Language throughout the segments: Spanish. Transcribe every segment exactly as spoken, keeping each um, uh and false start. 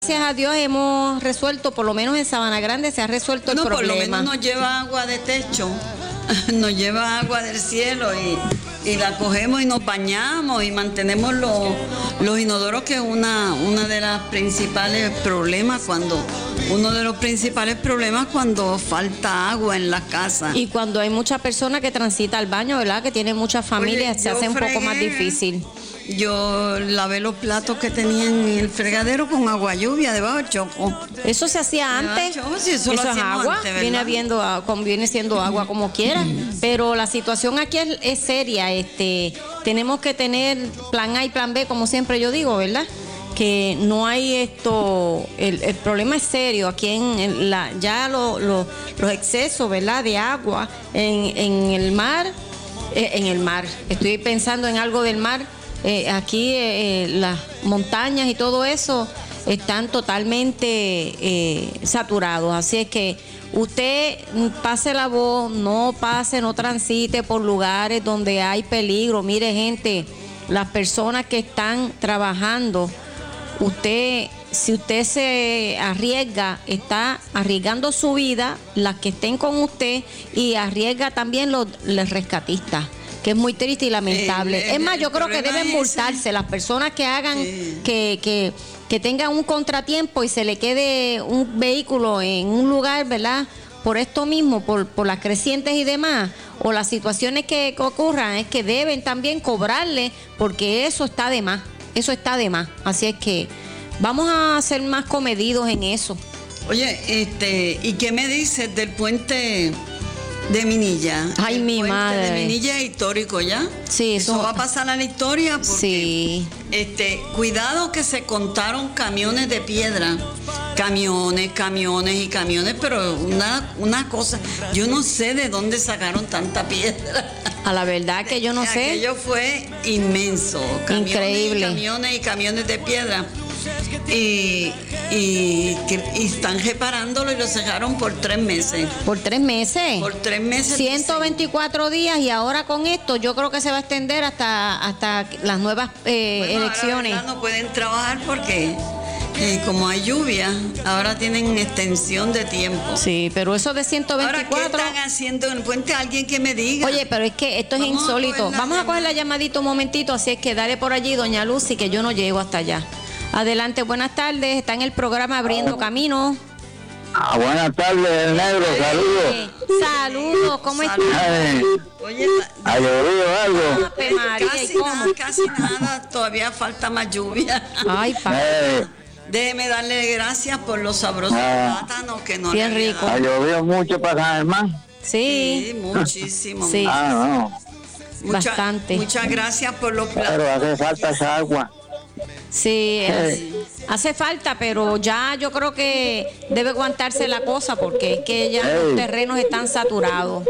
Gracias a Dios hemos resuelto, por lo menos en Sabana Grande se ha resuelto no, el problema. Por lo menos nos lleva agua de techo, nos lleva agua del cielo y, y la cogemos y nos bañamos y mantenemos los, los inodoros, que es una, una de las principales problemas cuando, uno de los principales problemas cuando falta agua en la casa. Y cuando hay muchas personas que transitan al baño, ¿verdad? Que tienen muchas familias, Oye, se hace un fregué, poco más difícil. Yo lavé los platos que tenía en el fregadero con agua lluvia debajo del choco. Eso se hacía antes. Choco, sí, eso eso lo es hacíamos agua, antes, viene, habiendo, viene siendo agua como quiera. Pero la situación aquí es, es seria. Este, tenemos que tener plan A y plan B, como siempre yo digo, ¿verdad? Que no hay esto, el, el problema es serio aquí en, en la, ya lo, lo, los excesos, ¿verdad? De agua en, en el mar, eh, en el mar. Estoy pensando en algo del mar. Eh, aquí eh, las montañas y todo eso están totalmente eh, saturados, así es que usted pase la voz, no pase, no transite por lugares donde hay peligro. Mire, gente, las personas que están trabajando, usted, si usted se arriesga, está arriesgando su vida, las que estén con usted, y arriesga también los, los rescatistas, que es muy triste y lamentable. Eh, eh, es más, yo creo que deben multarse ese. Las personas que hagan, sí. que, que, que tengan un contratiempo y se le quede un vehículo en un lugar, ¿verdad? Por esto mismo, por, por las crecientes y demás, o las situaciones que, que ocurran, es que deben también cobrarle, porque eso está de más, eso está de más. Así es que vamos a ser más comedidos en eso. Oye, este, ¿y qué me dices del puente de Minilla? Ay, el mi puente madre. de Minilla es histórico ya. Sí, eso, eso va a pasar a la historia porque, sí. este, cuidado que se contaron camiones de piedra, camiones, camiones y camiones, pero una, una cosa, yo no sé de dónde sacaron tanta piedra. A la verdad que yo no sé. Aquello fue inmenso. Camiones, increíble. Y camiones y camiones de piedra. Y, y, y están reparándolo y lo cerraron por tres meses. ¿Por tres meses? Por tres meses. ciento veinticuatro días, y ahora con esto yo creo que se va a extender hasta, hasta las nuevas eh, bueno, elecciones. Ahora no pueden trabajar porque eh, como hay lluvia, ahora tienen extensión de tiempo. Sí, pero eso de ciento veinticuatro... Ahora, ¿qué están haciendo en el puente? Alguien que me diga. Oye, pero es que esto es Vamos insólito. A Vamos a coger la llamadita un momentito, así es que dale por allí, doña Lucy, que yo no llego hasta allá. Adelante, buenas tardes. Está en el programa Abriendo Camino. Ah, buenas tardes, negro. Saludos. Saludos, ¿cómo estás? Oye, ¿ha llovido algo? Eh, casi nada, casi nada. Todavía falta más lluvia. Ay, pa. Eh. Déjeme darle gracias por los sabrosos ah, plátanos que nos bien rico. ¿Ha llovido mucho para San Germán? Sí. Sí, muchísimo. Sí. Ah, no. Mucha, Bastante. Muchas gracias por los plátanos. Pero hace falta esa agua. Sí, hace, hace falta, pero ya yo creo que debe aguantarse la cosa, porque es que ya hey. los terrenos están saturados.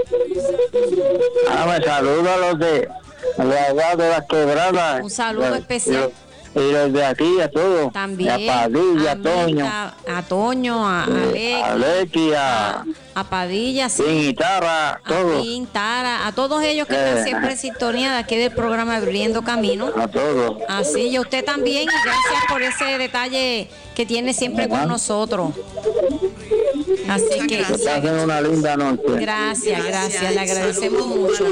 Ah, me saludo a los de, a los de las quebradas. Un saludo especial. Y los de aquí, a todos. También. A Padilla, a Toño. A, a Toño, a Alequi. A Alequi, a, a, a Padilla, sí. Pintara, todos. A Pintara, a todos ellos que eh. están siempre en sintonía de aquí del programa Abriendo Camino. A todos. Así, y a usted también, y gracias por ese detalle que tiene siempre con nosotros. Así Muchas que gracias. Pasen una linda noche. Gracias, gracias, le agradecemos mucho.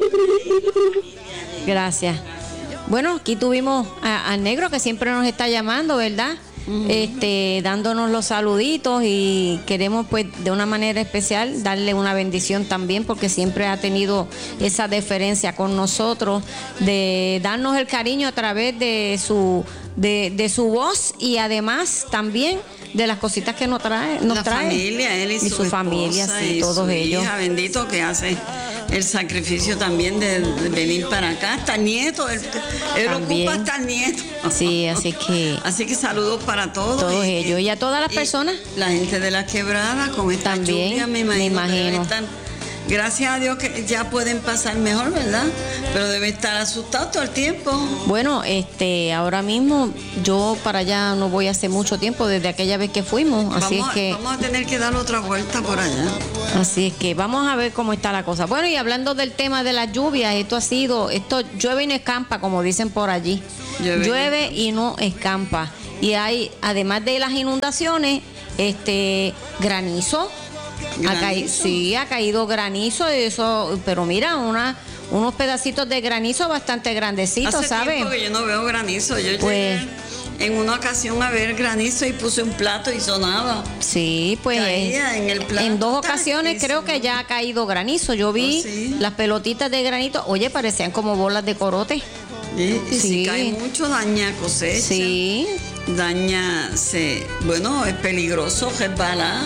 Gracias. Bueno, aquí tuvimos al negro que siempre nos está llamando, ¿verdad? Uh-huh. Este, dándonos los saluditos, y queremos pues de una manera especial darle una bendición también, porque siempre ha tenido esa deferencia con nosotros de darnos el cariño a través de su de, de su voz, y además también de las cositas que nos trae, nos la trae. familia, él y, y su, su familia, sí, y todos su ellos. Hija, bendito, que hace el sacrificio también de, de venir para acá, hasta el nieto, él, él ocupa hasta el nieto. Sí, así que así que saludos para todos. Todos y, ellos y a todas las personas. La gente de la quebrada con esta también, lluvia, me imagino. Me imagino. Gracias a Dios que ya pueden pasar mejor, ¿verdad? Pero debe estar asustado todo el tiempo. Bueno, este, ahora mismo yo para allá no voy hace mucho tiempo, desde aquella vez que fuimos, así vamos, es que vamos a tener que dar otra vuelta por allá. Así es que vamos a ver cómo está la cosa. Bueno, y hablando del tema de las lluvias, esto ha sido, esto llueve y no escampa, como dicen por allí. Llueve, llueve y no escampa. y hay, además de las inundaciones, este granizo. Ha caído, sí, ha caído granizo, eso, pero mira, una, unos pedacitos de granizo bastante grandecitos, Hace ¿sabes? tiempo que yo no veo granizo. Yo Pues- llegué en una ocasión a ver granizo y puse un plato y sonaba. Sí, pues Caía en el plato, en dos está ocasiones riquísimo. creo que ya ha caído granizo. Yo vi Oh, sí. las pelotitas de granito, oye, parecían como bolas de corote. Y, y Sí. si cae mucho, daña cosecha. Sí, Daña, se, bueno, es peligroso, resbala.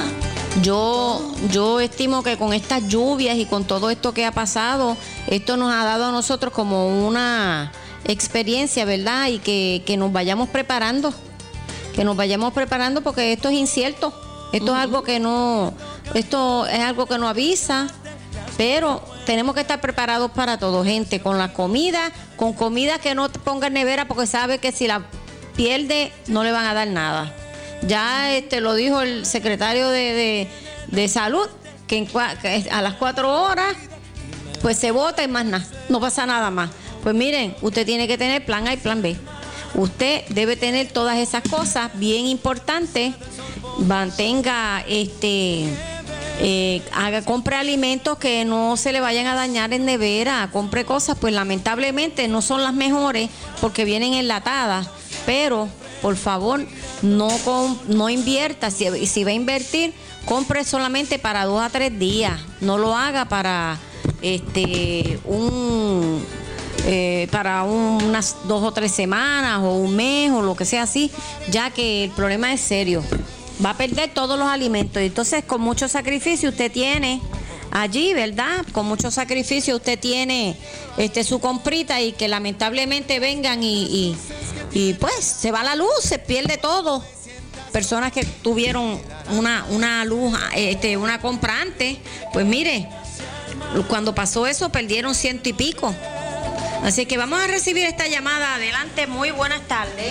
yo, yo estimo que con estas lluvias y con todo esto que ha pasado, esto nos ha dado a nosotros como una experiencia, ¿verdad? Y que, que nos vayamos preparando, que nos vayamos preparando porque esto es incierto, esto es algo que no, esto es algo que no avisa, pero tenemos que estar preparados para todo, gente, con la comida, con comida que no te ponga en nevera porque sabe que si la pierde no le van a dar nada. Ya este lo dijo el secretario de, de, de salud, que, en, cua- que a las cuatro horas pues se vota y más nada, no pasa nada más. Pues miren, usted tiene que tener plan A y plan B. Usted debe tener todas esas cosas bien importantes. Mantenga, este, eh, haga, compre alimentos que no se le vayan a dañar en nevera. Compre cosas, pues lamentablemente no son las mejores porque vienen enlatadas. Pero, por favor, no, com- no invierta. Si, si va a invertir, compre solamente para dos a tres días. No lo haga para este un eh, para un- unas dos o tres semanas o un mes o lo que sea así, ya que el problema es serio. Va a perder todos los alimentos. Y entonces, con mucho sacrificio, usted tiene allí, ¿verdad? Con mucho sacrificio, usted tiene este su comprita y que lamentablemente vengan y, y, y pues se va la luz, se pierde todo. Personas que tuvieron una, una luz, este, una compra antes, pues mire, cuando pasó eso perdieron ciento y pico. Así que vamos a recibir esta llamada. Adelante, muy buenas tardes.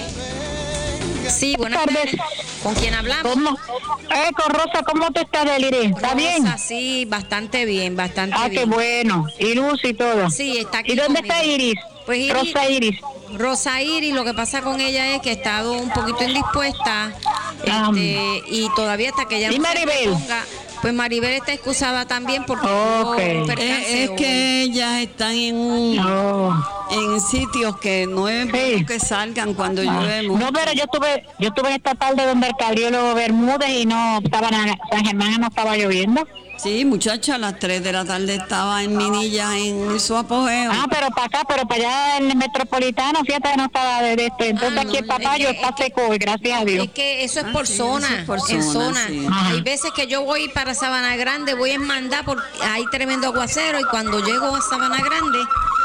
Sí, buenas Buenas tardes. tardes. ¿Con quién hablamos? ¿Cómo? Eh, con Rosa, ¿cómo te está, Delire? ¿Está Rosa, bien? sí, bastante bien, bastante Ah, bien. qué bueno. Y Luz y todo. Sí, está aquí ¿Y dónde conmigo. está Iris? Pues Iris- Rosa Iris. Rosa Iris, lo que pasa con ella es que ha estado un poquito indispuesta, Ah. este, y todavía hasta que ella ¿Y no se Maribel? reponga, pues Maribel está excusada también porque Ok. tuvo un Es, percance es hoy. que ellas están en un, No. en sitios que no es Sí. bueno que salgan cuando llueve mucho. No, pero yo estuve, yo estuve esta tarde donde el cardiólogo Bermúdez y no estaba nada, San Germán no estaba lloviendo. Sí, muchacha, a las tres de la tarde estaba en Minilla en su apogeo. Ah, pero para acá, pero para allá en el metropolitano, fíjate que no estaba de, de este. Entonces Ah, aquí no, el papayo es que- está seco, y gracias a Dios. Es que eso es Ah, por sí, zona, eso es por en zona, zona. sí. Ajá. Hay veces que yo voy para Sabana Grande, voy en mandar porque hay tremendo aguacero y cuando llego a Sabana Grande,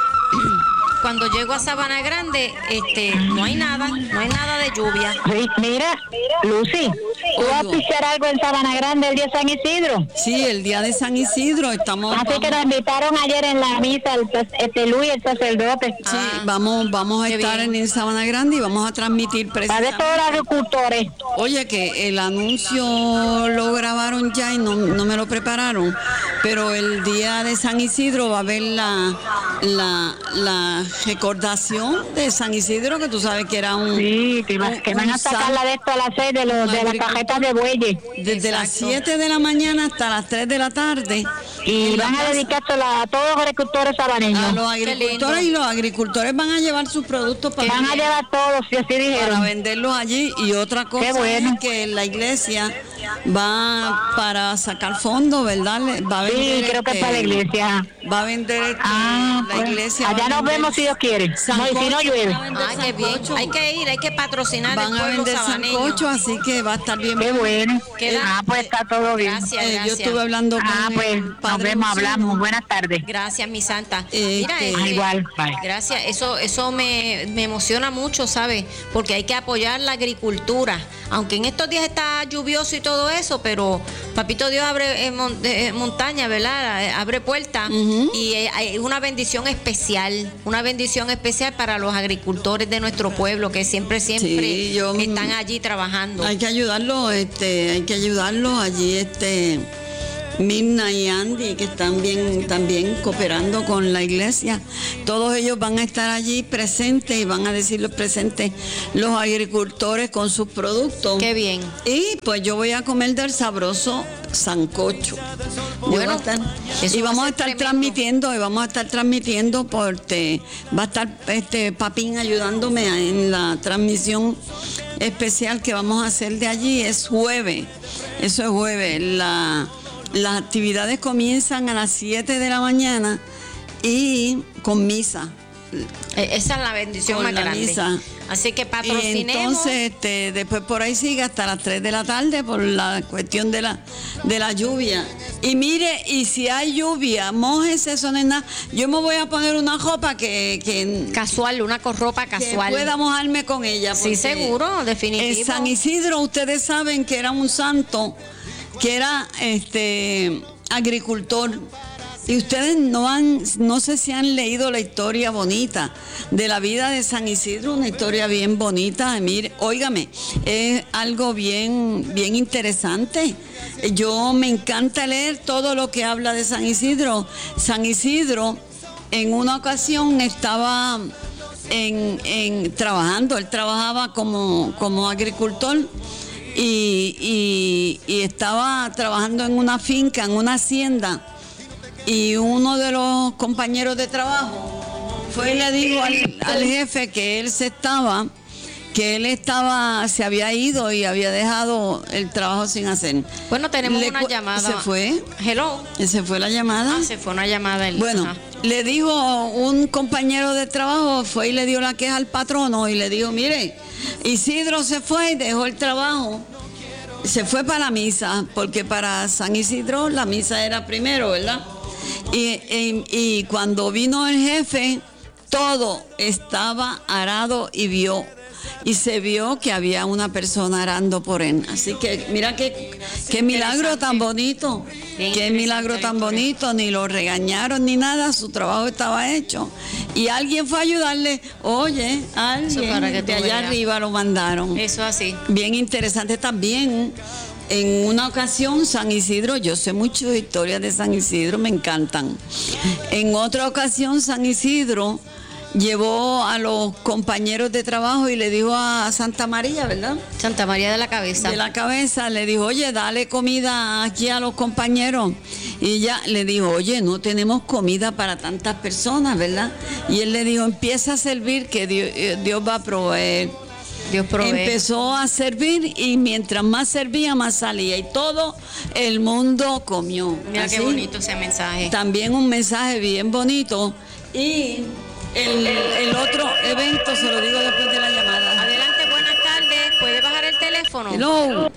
cuando llego a Sabana Grande, este, no hay nada, no hay nada de lluvia. Sí, mira, Lucy, ¿tú vas a Oigo. pichar algo en Sabana Grande el día de San Isidro? Sí, el día de San Isidro estamos... Así que vamos- nos invitaron ayer en la misa el, sac- este Luis, el sacerdote. Sí, Ah, vamos, vamos a qué estar bien. en el Sabana Grande y vamos a transmitir Para de precisamente. todos los agricultores. Oye, que el anuncio lo grabaron ya y no, no me lo prepararon, pero el día de San Isidro va a haber la, la, la recordación de San Isidro, que tú sabes que era un... Sí, que, va- un- que van a un sacar san- la de esto a las seis de, los, de las cajetas de bueyes. Desde las Exacto. siete de la mañana hasta las tres de la tarde. Y en la van a plaza. dedicárselo a todos los agricultores A sabaneños. los agricultores, y los agricultores van a llevar sus productos para, Van a llevar todos, si así para dijeron. venderlos allí. Y otra cosa bueno. es que la iglesia va para sacar fondos, ¿verdad? Le- Va a Sí, vender, creo que es este, para la iglesia. Va a vender este, Ah, la pues, iglesia. va allá a nos vender vemos si Dios quiere. No, y si no sancocho, llueve. van a vender Ah, qué bien. sancocho. Hay que ir, hay que patrocinar Van el a pueblo vender sabaneño. sancocho, así que va a estar bien. Qué bueno. Queda- Ah, pues está todo bien. Gracias, Eh, yo gracias. estuve hablando con Ah, pues el nos padre vemos, Luciano. hablamos. Buenas tardes. Gracias, mi santa. Eh, Mira, que- este, Ah, igual, bye. gracias. Eso, eso me, me emociona mucho, ¿sabes? Porque hay que apoyar la agricultura. Aunque en estos días está lluvioso y todo eso, pero Papito Dios abre eh, mon- eh, montaña, ¿verdad? Eh, Abre puertas. Ujú. Y eh, hay una bendición especial, una bendición especial para los agricultores de nuestro pueblo que siempre, siempre Sí, yo- están allí trabajando. Hay que ayudarlo, este, hay que ayudarlo allí, este, Mirna y Andy, que están bien, también cooperando con la iglesia. Todos ellos van a estar allí presentes y van a decir los presentes los agricultores con sus productos. Qué bien. Y pues yo voy a comer del sabroso sancocho. Bueno, estar, eso y va vamos a a ser estar tremendo. transmitiendo, y vamos a estar transmitiendo porque va a estar este Papín ayudándome en la transmisión especial que vamos a hacer de allí. Es jueves, eso es jueves. La, las actividades comienzan a las siete de la mañana y con misa. Eh, Esa es la bendición Con más la grande. misa. Así que Y patrocinemos. entonces este, después por ahí sigue hasta las tres de la tarde por la cuestión de la de la lluvia. Y mire, y si hay lluvia, mójese, eso no es nada. Yo me voy a poner una ropa que, que, Casual, una ropa que casual. pueda mojarme con ella. Sí, porque seguro, definitivo. En San Isidro ustedes saben que era un santo, que era este agricultor. Y ustedes no han, no sé si han leído la historia bonita de la vida de San Isidro, una historia bien bonita. Mire, óigame, es algo bien, bien interesante. Yo me encanta leer todo lo que habla de San Isidro. San Isidro, en una ocasión estaba en, en trabajando, él trabajaba como, como agricultor. Y, y, y estaba trabajando en una finca, en una hacienda. Y uno de los compañeros de trabajo fue y le dijo al, al jefe que él se estaba, que él estaba, se había ido y había dejado el trabajo sin hacer. Bueno, tenemos Le una cu- llamada. ¿Se fue? Hello. ¿Se fue la llamada? Ah, se fue una llamada. el- Bueno, ajá. le dijo un compañero de trabajo, fue y le dio la queja al patrono y le dijo, mire, Isidro se fue y dejó el trabajo. Se fue para la misa, porque para San Isidro la misa era primero, ¿verdad? Y, y, y cuando vino el jefe, todo estaba arado y vio. Y se vio que había una persona arando por él. Así que mira qué, qué milagro tan bonito. Bien Qué milagro interesante tan la historia. bonito. Ni lo regañaron ni nada. Su trabajo estaba hecho. Y alguien fue a ayudarle. Oye, Eso para alguien que de tú allá veas. arriba lo mandaron. Eso así. Bien interesante también. En una ocasión, San Isidro, yo sé muchas historias de San Isidro, me encantan. En otra ocasión, San Isidro llevó a los compañeros de trabajo y le dijo a Santa María, ¿verdad? Santa María de la Cabeza. De la Cabeza, le dijo, oye, dale comida aquí a los compañeros. Y ella le dijo, oye, no tenemos comida para tantas personas, ¿verdad? Y él le dijo, empieza a servir que Dios, Dios va a proveer. Dios provee. Empezó a servir y mientras más servía, más salía. Y todo el mundo comió. Mira Así, qué bonito ese mensaje. también un mensaje bien bonito. Y el, el otro evento se lo digo después de la llamada. Adelante, buenas tardes. ¿Puede bajar el teléfono? Hello.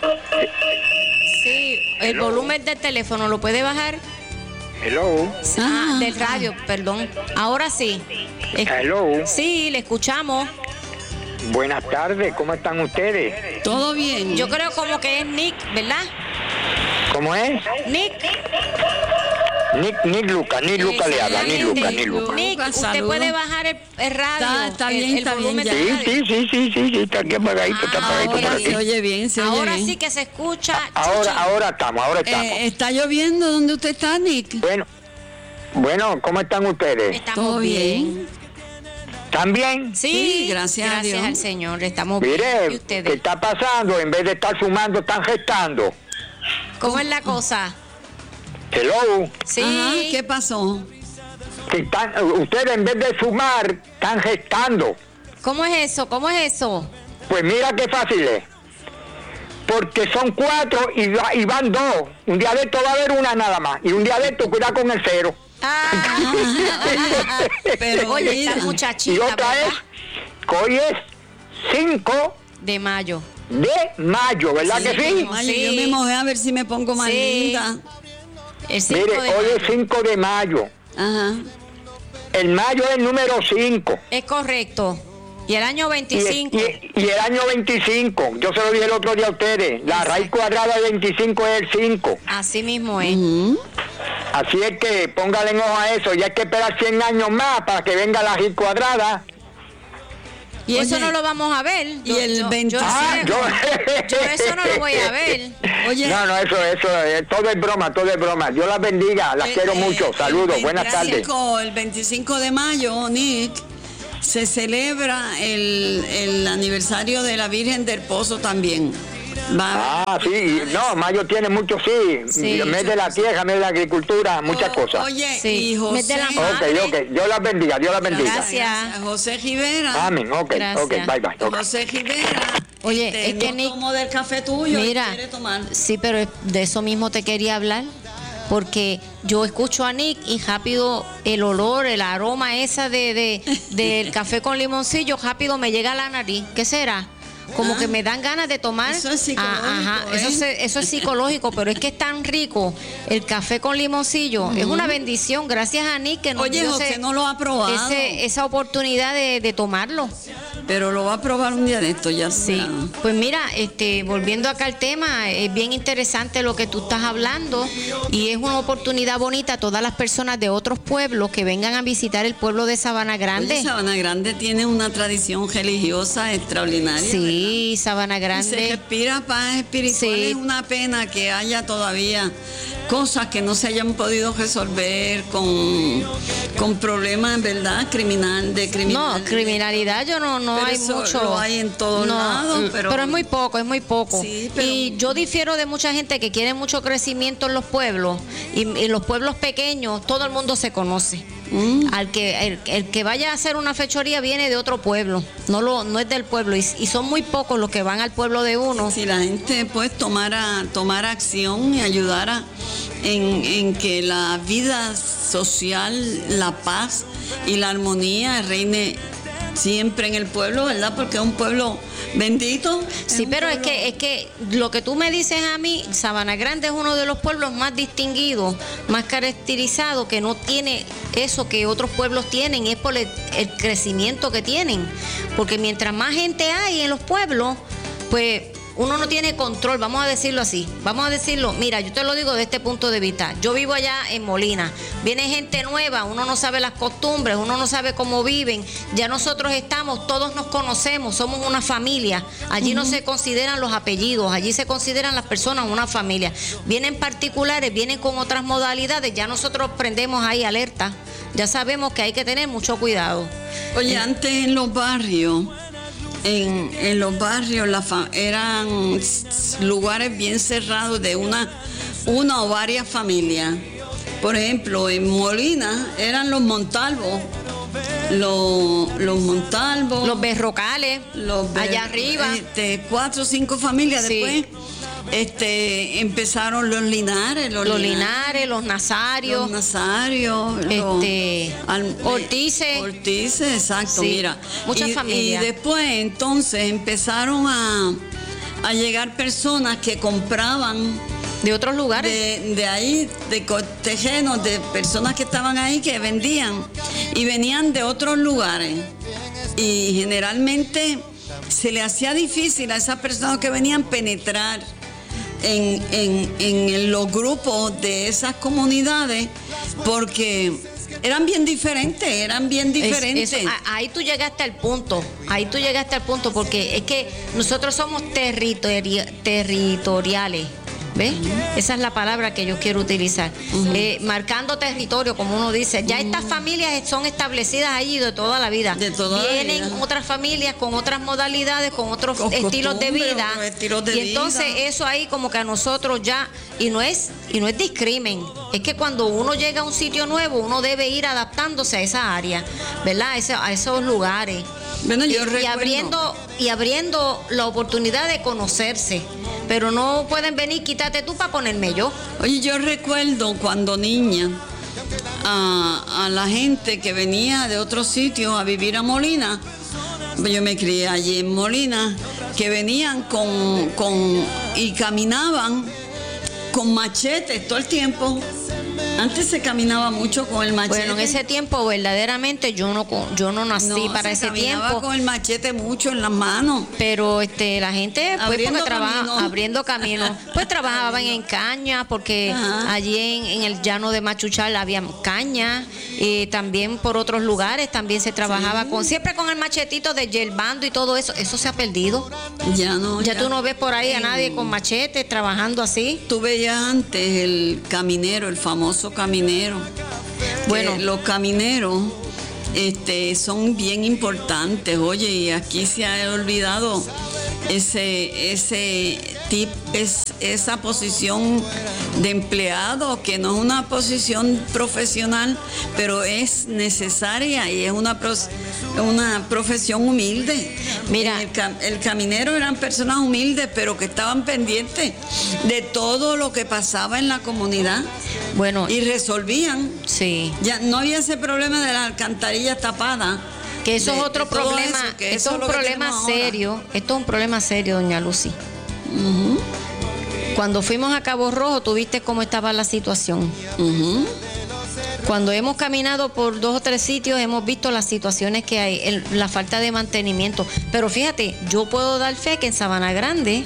Sí, el volumen del teléfono lo puede bajar. Hello. Ah, Ah. del radio, perdón. Ahora sí. Es- Hello. Sí, le escuchamos. Buenas tardes, ¿cómo están ustedes? Todo bien. Yo creo como que es Nick, ¿verdad? ¿Cómo es? Nick. Nick, Nick Luca, Nick Luca le habla, Nick Luca, Nick Luca. Nick, Lucas, usted saludos. puede bajar el, el radio. Está- está el- bien, el está bien, volumen ya. del Sí, radio. sí, sí, sí, sí, sí, está aquí apagadito, está Ah, apagadito por ahora aquí. Se oye bien, se oye Ahora bien. sí que se escucha. Ahora, Chichi. ahora estamos, ahora estamos. Eh, ¿Está lloviendo donde usted está, Nick? Bueno, bueno, ¿cómo están ustedes? Estamos ¿Todo bien. bien? ¿Están bien? Sí, Sí, gracias a gracias Dios. al Señor, estamos bien. ¿Y Mire, ¿qué ustedes? está pasando? En vez de estar sumando, están gestando. ¿Cómo es la cosa? Hello. Sí. Ajá, ¿qué pasó? Que están, ustedes en vez de sumar, están gestando. ¿Cómo es eso? ¿Cómo es eso? Pues mira qué fácil es. Porque son cuatro y, va- y van dos. Un día de esto va a haber una nada más. Y un día de esto cuida con el cero. Ah, Pero oye, mira, esta Y muchachita, otra ¿verdad? es que hoy es cinco De mayo. de mayo, ¿verdad que sí? mismo. Ay, Sí. yo me mojé a ver si me pongo más Sí. linda. El cinco Mire, de hoy mayo. es cinco de mayo. Ajá. El mayo es el número cinco. Es correcto. Y el año Y, veinticinco. y- y el año veinticinco, yo se lo dije el otro día a ustedes, la Exacto. raíz cuadrada de veinticinco es el cinco. Así mismo es. Ujú. Así es que póngale en ojo a eso, y hay que esperar cien años más para que venga la raíz cuadrada. Y eso Oye, no lo vamos a ver. y el yo, veinticinco. yo, Ah, ese- yo- yo eso no lo voy a ver. Oye, No, no, eso, eso, eh, todo es broma, todo es broma. Dios las bendiga, las eh, quiero eh, mucho. Saludos, el buenas tardes. veinticinco El veinticinco de mayo, Nick, se celebra el, el aniversario de la Virgen del Pozo también. Va. Ah, sí, no, Mayo tiene mucho, sí. Sí. Mes de la tierra, mes de la agricultura, muchas O- cosas. Oye, Sí. y José. Mes de la Ok, madre. ok, Dios las bendiga, Dios las bendiga. Gracias. José Rivera. Amén, ok, Gracias. ok, bye, bye. ok. José Rivera. Oye, este, es que no Nick- tomo del café tuyo. y Mira, quiere tomar. sí, pero es- de eso mismo te quería hablar, porque yo escucho a Nick y rápido el olor, el aroma esa de, de del café con limoncillo, rápido me llega a la nariz. ¿Qué será? Como Ah, que me dan ganas de tomar. eso es psicológico, Ah, ajá, eso, ¿eh? se- eso es psicológico, pero es que es tan rico el café con limoncillo. Es una bendición, gracias a Nick que nos Oye, dio José ese- no lo ha probado. ese- esa oportunidad de, de tomarlo. Pero lo va a probar un día de esto, ya Sí, será. pues mira, este, volviendo acá al tema, es bien interesante lo que tú estás hablando y es una oportunidad bonita a todas las personas de otros pueblos que vengan a visitar el pueblo de Sabana Grande. Oye, Sabana Grande tiene una tradición religiosa extraordinaria. Sí, Sabana Y se Grande. respira paz espiritual. Sí. Es una pena que haya todavía cosas que no se hayan podido resolver con, con problemas, ¿verdad? Criminal, de criminal. No, criminalidad yo no, no Pero hay eso mucho. lo hay en todos No, lados, pero- es muy poco, es muy poco. Sí, pero- Y yo difiero de mucha gente que quiere mucho crecimiento en los pueblos y en los pueblos pequeños todo el mundo se conoce. Mm. Al que el, el que vaya a hacer una fechoría viene de otro pueblo, no lo no es del pueblo y, y son muy pocos los que van al pueblo de uno. Si la gente pues tomara, tomara acción y ayudara en, en que la vida social, la paz y la armonía reine siempre en el pueblo, ¿verdad? Porque es un pueblo bendito. Sí, un pero es pueblo- que es que lo que tú me dices a mí, Sabana Grande es uno de los pueblos más distinguidos, más caracterizados, que no tiene eso que otros pueblos tienen, y es por el, el crecimiento que tienen. Porque mientras más gente hay en los pueblos, pues uno no tiene control, vamos a decirlo así. Vamos a decirlo, mira, yo te lo digo de este punto de vista. Yo vivo allá en Molina, viene gente nueva, uno no sabe las costumbres, uno no sabe cómo viven. Ya nosotros estamos, todos nos conocemos, somos una familia. Allí no se consideran los apellidos, allí se consideran las personas una familia. Vienen particulares, vienen con otras modalidades, ya nosotros prendemos ahí alerta. Ya sabemos que hay que tener mucho cuidado. Oye, antes en los barrios, en, en los barrios la fa- eran s- lugares bien cerrados de una, una o varias familias. Por ejemplo, en Molina eran los Montalvos, los, los Montalvos, Los berrocales, los Ber- allá arriba. este, cuatro o cinco familias. Sí. Después este, empezaron los Linares, los, Los Linares, los Nazarios. los Nazarios, los Este, Ortices. Ortices, exacto, Sí, mira. muchas y, familias. Y después entonces empezaron a, a llegar personas que compraban De otros lugares. de, de ahí, de cortejenos, de personas que estaban ahí que vendían y venían de otros lugares. Y generalmente se le hacía difícil a esas personas que venían penetrar en, en, en los grupos de esas comunidades porque eran bien diferentes, eran bien Es- diferentes. eso, a- ahí tú llegaste al punto, ahí tú llegaste al punto, porque es que nosotros somos territori- territoriales, ¿ves? Esa es la palabra que yo quiero utilizar. Eh, marcando territorio, como uno dice. Ya estas familias son establecidas allí de toda la vida. De toda la Vienen vida. otras familias con otras modalidades, con otros Con estilos de costumbres, vida. otros estilos de y entonces vida. eso ahí como que a nosotros ya, y no es, y no es discrimen, es que cuando uno llega a un sitio nuevo, uno debe ir adaptándose a esa área, ¿verdad? A, ese- a esos lugares. Bueno, yo y, y recuerdo- abriendo, y abriendo la oportunidad de conocerse. Pero no pueden venir, quítate tú para ponerme yo. Oye, yo recuerdo cuando niña a, a la gente que venía de otros sitios a vivir a Molina, yo me crié allí en Molina, que venían con, con y caminaban con machetes todo el tiempo Antes se caminaba mucho con el machete. Bueno, en ese tiempo verdaderamente yo no yo no nací no, para ese tiempo. Se caminaba con el machete mucho en las manos. Pero este la gente pues abriendo porque trabaja camino. abriendo camino, pues trabajaban en caña porque Ajá. allí en, en el llano de Machuchal había caña y también por otros lugares también se trabajaba sí. con siempre con el machetito de yerbando y todo eso. Eso se ha perdido. Ya no. Ya, ya. tú no ves por ahí a nadie con machete trabajando así. Tú veías antes el caminero, el famoso caminero. Bueno, los camineros este, son bien importantes. Oye, y aquí se ha olvidado ese ese tip, es esa posición de empleado que no es una posición profesional, pero es necesaria y es una una profesión humilde. Mira, el, el caminero eran personas humildes, pero que estaban pendientes de todo lo que pasaba en la comunidad. Bueno, y resolvían. Sí. Ya no había ese problema de las alcantarillas tapadas. Que eso de, es otro problema, eso, que esto es un problema serio, esto es un problema serio, doña Lucy. Uh-huh. Cuando fuimos a Cabo Rojo, tú viste cómo estaba la situación. Uh-huh. Cuando hemos caminado por dos o tres sitios, hemos visto las situaciones que hay, el, la falta de mantenimiento. Pero fíjate, yo puedo dar fe que en Sabana Grande,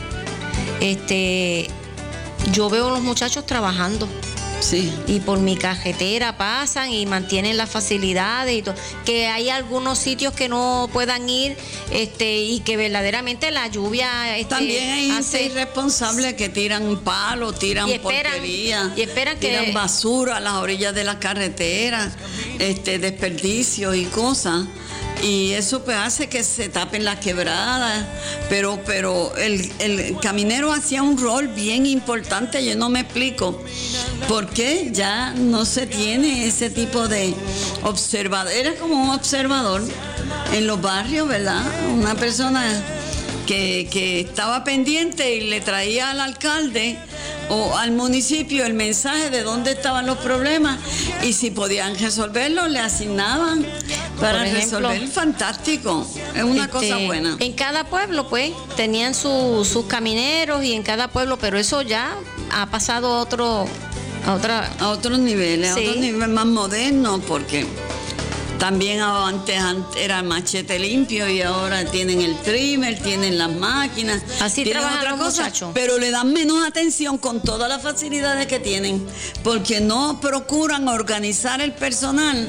este, yo veo a los muchachos trabajando. Sí. Y por mi carretera pasan y mantienen las facilidades y todo. Que hay algunos sitios que no puedan ir, este, y que verdaderamente la lluvia este, también hay hace... gente irresponsable que tiran palos, tiran y esperan, porquería, y esperan tiran que... basura a las orillas de las carreteras, este, desperdicios y cosas. Y eso pues hace que se tapen las quebradas, pero pero el, el caminero hacía un rol bien importante. Yo no me explico por qué ya no se tiene ese tipo de observador. Era como un observador en los barrios, ¿verdad? Una persona que, que estaba pendiente y le traía al alcalde o al municipio el mensaje de dónde estaban los problemas y si podían resolverlos, le asignaban para ejemplo, resolver. Fantástico, es una este, cosa buena. En cada pueblo, pues, tenían su, sus camineros y en cada pueblo, pero eso ya ha pasado a otro, a otra, a otros niveles, sí. a otros niveles más modernos, porque también antes era machete limpio y ahora tienen el trimmer, tienen las máquinas. Así trabajan otra los cosa, muchachos. Pero le dan menos atención con todas las facilidades que tienen, porque no procuran organizar el personal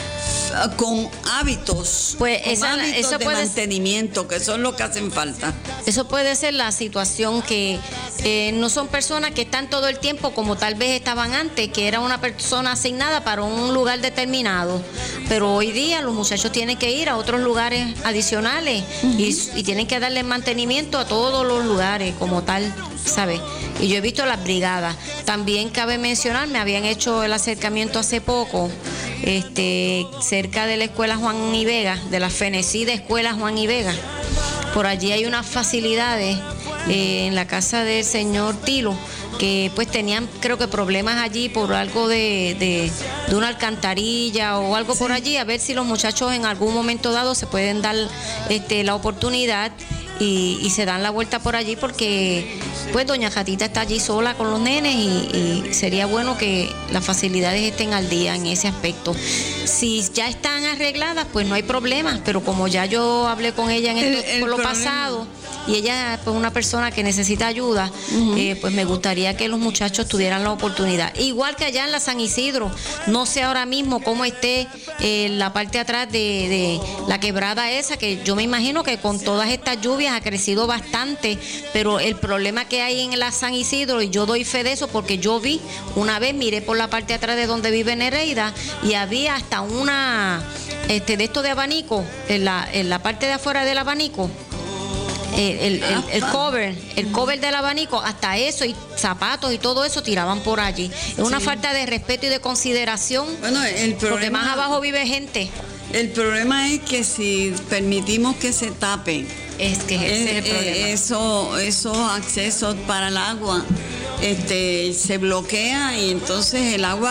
con hábitos, pues con esa, hábitos eso de puede, mantenimiento, que son los que hacen falta. Eso puede ser la situación que eh, no son personas que están todo el tiempo como tal vez estaban antes, que era una persona asignada para un lugar determinado, pero hoy día los muchachos tienen que ir a otros lugares adicionales uh-huh. y, y tienen que darle mantenimiento a todos los lugares como tal, ¿sabes? Y yo he visto las brigadas. También cabe mencionar, me habían hecho el acercamiento hace poco, este, cerca de la escuela Juan y Vega, de la fenecida escuela Juan y Vega. Por allí hay unas facilidades eh, en la casa del señor Tilo, que pues tenían creo que problemas allí por algo de, de, de una alcantarilla o algo sí. por allí, a ver si los muchachos en algún momento dado se pueden dar este, la oportunidad y, y se dan la vuelta por allí, porque pues doña Jatita está allí sola con los nenes y, y sería bueno que las facilidades estén al día en ese aspecto. Si ya están arregladas, pues no hay problema, pero como ya yo hablé con ella en esto, el, el por lo problema. pasado, y ella pues una persona que necesita ayuda, uh-huh. eh, pues me gustaría que los muchachos tuvieran la oportunidad. Igual que allá en la San Isidro, no sé ahora mismo cómo esté eh, la parte de atrás de, de la quebrada esa, que yo me imagino que con todas estas lluvias ha crecido bastante, pero el problema que hay en la San Isidro, y yo doy fe de eso porque yo vi, una vez miré por la parte de atrás de donde vive Nereida y había hasta una, este, de esto de abanico, en la, en la parte de afuera del abanico, el, el, el, el cover, el cover del abanico, hasta eso y zapatos y todo eso tiraban por allí. Es una sí. falta de respeto y de consideración, bueno, el problema, porque más abajo vive gente. El problema es que si permitimos que se tape, es que ese es, es el problema. Eso, esos accesos para el agua este, se bloquea y entonces el agua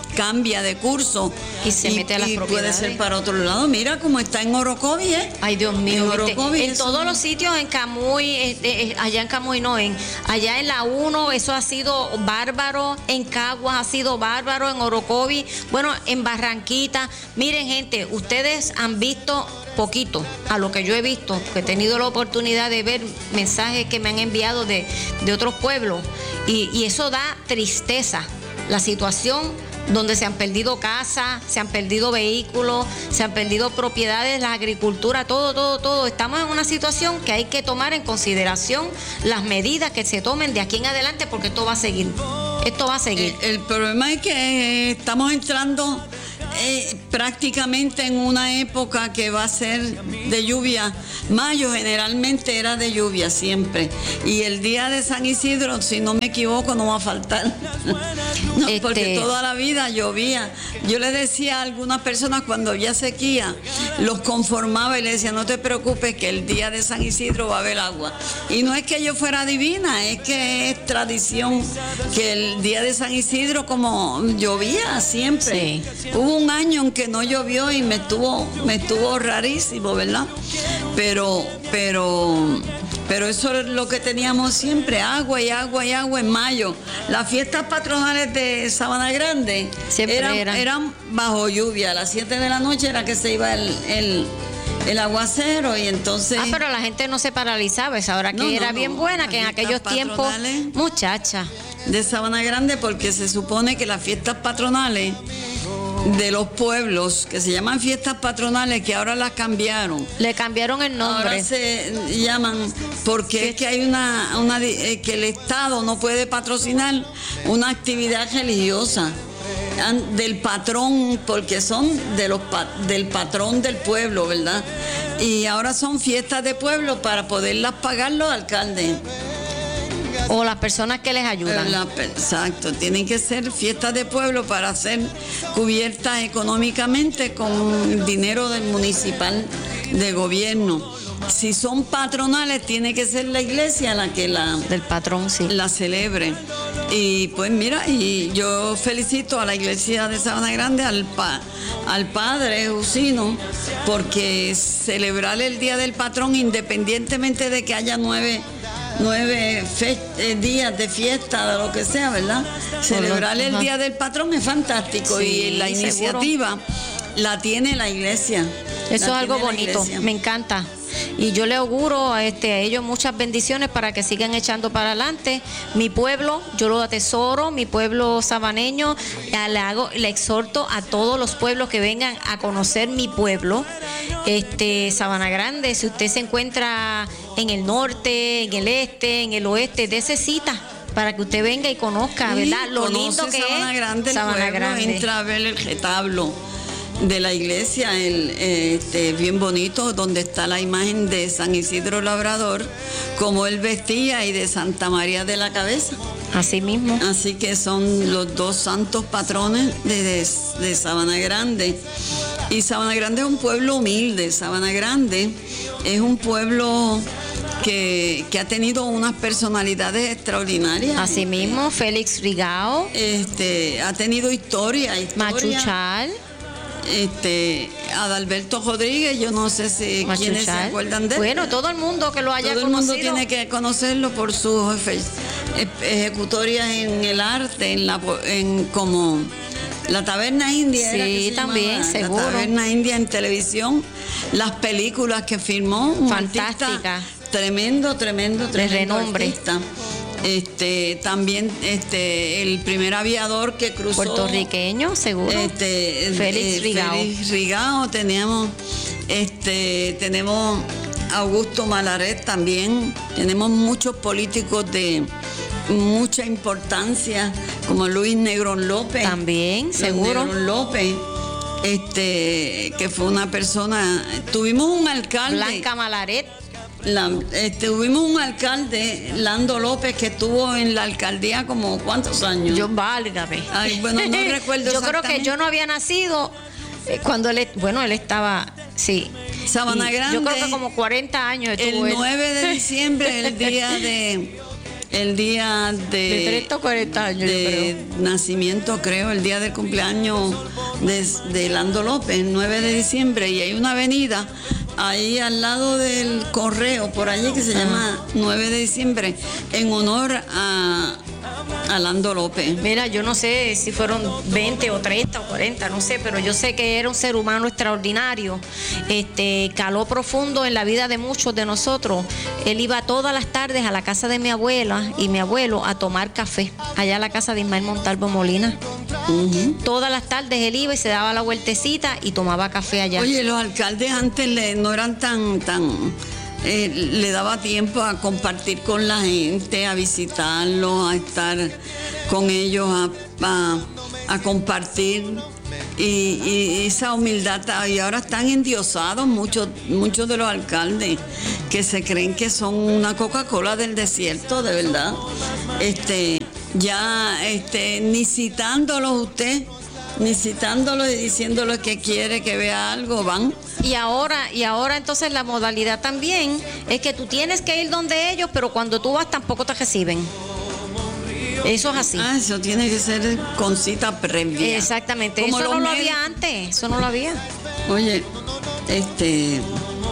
cambia de curso y se mete a las y propiedades. puede ser para otro lado. Mira cómo está en Orocovi, ¿eh? Ay, Dios mío. En, ¿viste? Orocovi, En eso todos no. los sitios, en Camuy, eh, eh, allá en Camuy no, en allá en la uno, eso ha sido bárbaro, en Caguas ha sido bárbaro, en Orocovi, bueno, en Barranquita. Miren, gente, ustedes han visto poquito a lo que yo he visto, que he tenido la oportunidad de ver mensajes que me han enviado de, de otros pueblos, y, y eso da tristeza, la situación donde se han perdido casas, se han perdido vehículos, se han perdido propiedades, la agricultura, todo, todo, todo. Estamos en una situación que hay que tomar en consideración las medidas que se tomen de aquí en adelante, porque esto va a seguir, esto va a seguir. El, el problema es que eh, estamos entrando eh, prácticamente en una época que va a ser de lluvia. Mayo generalmente era de lluvia siempre, y el día de San Isidro, si no me equivoco, no va a faltar. No, Este... porque toda la vida llovía. Yo le decía a algunas personas cuando había sequía, los conformaba y le decía, no te preocupes que el día de San Isidro va a haber agua. Y no es que yo fuera divina, es que es tradición que el día de San Isidro como llovía siempre. Sí. Hubo un año en que no llovió y me estuvo, me estuvo rarísimo, ¿verdad? Pero, pero, pero eso es lo que teníamos siempre, agua y agua y agua en mayo. Las fiestas patronales de Sabana Grande Siempre eran, eran. eran bajo lluvia. A las siete de la noche era que se iba el, el, el aguacero, y entonces... Ah, pero la gente no se paralizaba, esa hora que No, no, era no. bien buena, que en Las aquellos fiestas tiempos, patronales. muchacha. de Sabana Grande, porque se supone que las fiestas patronales de los pueblos, que se llaman fiestas patronales, que ahora las cambiaron. Le cambiaron el nombre. Ahora se llaman, porque es que hay una, una eh, que el Estado no puede patrocinar una actividad religiosa an- del patrón, porque son de los pa- del patrón del pueblo, ¿verdad? Y ahora son fiestas de pueblo para poderlas pagar los alcaldes. O las personas que les ayudan. La- exacto, tienen que ser fiestas de pueblo para ser cubiertas económicamente con dinero del municipal de gobierno. Si son patronales, tiene que ser la iglesia la que la, Del patrón, sí. la celebre. Y pues mira, y yo felicito a la iglesia de Sabana Grande, al, pa, al padre Jusino, porque celebrar el Día del Patrón, independientemente de que haya nueve nueve fe- eh, días de fiesta, de lo que sea, ¿verdad? Celebrar el Ajá. Día del Patrón es fantástico, Sí, y la seguro. iniciativa la tiene la iglesia. Eso La es algo tiene la bonito, iglesia. me encanta. Y yo le auguro a, este, a ellos muchas bendiciones para que sigan echando para adelante. Mi pueblo, yo lo atesoro, mi pueblo sabaneño, ya le, hago, le exhorto a todos los pueblos que vengan a conocer mi pueblo. Este, Sabana Grande, si usted se encuentra en el norte, en el este, en el oeste, dése cita para que usted venga y conozca, Sí, ¿verdad? Lo lindo conoce que Sabana es Grande, el Sabana pueblo, Grande. entra a ver el retablo de la iglesia, el, eh, este, bien bonito, donde está la imagen de San Isidro Labrador, como él vestía, y de Santa María de la Cabeza. Así mismo. Así que son los dos santos patrones de, de, de Sabana Grande. Y Sabana Grande es un pueblo humilde. Sabana Grande es un pueblo que, que ha tenido unas personalidades extraordinarias. Así mismo, Félix Rigao, Este, ha tenido historia, historia. Machuchal. Este, Adalberto Rodríguez, yo no sé si quienes se Machuchal. acuerdan de él. Bueno, todo el mundo que lo haya Todo el mundo conocido. tiene que conocerlo por sus efe- e- ejecutorias en el arte, en la en como la Taberna India. era Sí, que se también, llamaba, seguro. La Taberna India en televisión, las películas que filmó, un Fantástica. artista tremendo, tremendo, tremendo renombre. artista. Este, también este, el primer aviador que cruzó Puertorriqueño, seguro. este, Félix eh, Rigao. Félix Rigao, teníamos, este, tenemos Augusto Malaret también, tenemos muchos políticos de mucha importancia, como Luis Negrón López. También, Luis seguro. Negrón López, este, que fue una persona, tuvimos un alcalde. Blanca Malaret. La, este, tuvimos un alcalde, Lando López, que estuvo en la alcaldía como ¿cuántos años? Yo, válgame. Ay, bueno, no recuerdo Yo creo que exactamente. yo no había nacido eh, cuando él, bueno, él estaba, sí. Sabana Y Grande. Yo creo que como cuarenta años estuvo El él. nueve de diciembre, el día de el día de, de treinta o cuarenta años, de yo creo. nacimiento, creo, el día del cumpleaños de, de Lando López, el nueve de diciembre, y hay una avenida ahí al lado del correo, por allí, que se llama nueve de diciembre, en honor a, a Lando López. Mira, yo no sé si fueron veinte o treinta o cuarenta, no sé, pero yo sé que era un ser humano extraordinario. Este, caló profundo en la vida de muchos de nosotros. Él iba todas las tardes a la casa de mi abuela y mi abuelo a tomar café, allá a la casa de Ismael Montalvo Molina. Uh-huh. Todas las tardes él iba y se daba la vueltecita y tomaba café allá. Oye, los alcaldes antes le, no eran tan, tan eh, le daba tiempo a compartir con la gente, a visitarlos, a estar con ellos, a, a, a compartir. Y, y esa humildad, y ahora están endiosados muchos muchos de los alcaldes que se creen que son una Coca-Cola del desierto, de verdad. Este, ya este, ni citándolos usted, ni citándolos y diciéndoles que quiere que vea algo, van. Y ahora, y ahora entonces la modalidad también es que tú tienes que ir donde ellos, pero cuando tú vas tampoco te reciben. Eso es así. Ah, eso tiene que ser con cita previa. Exactamente. Como eso no lo había antes. Eso no lo había. Oye, este,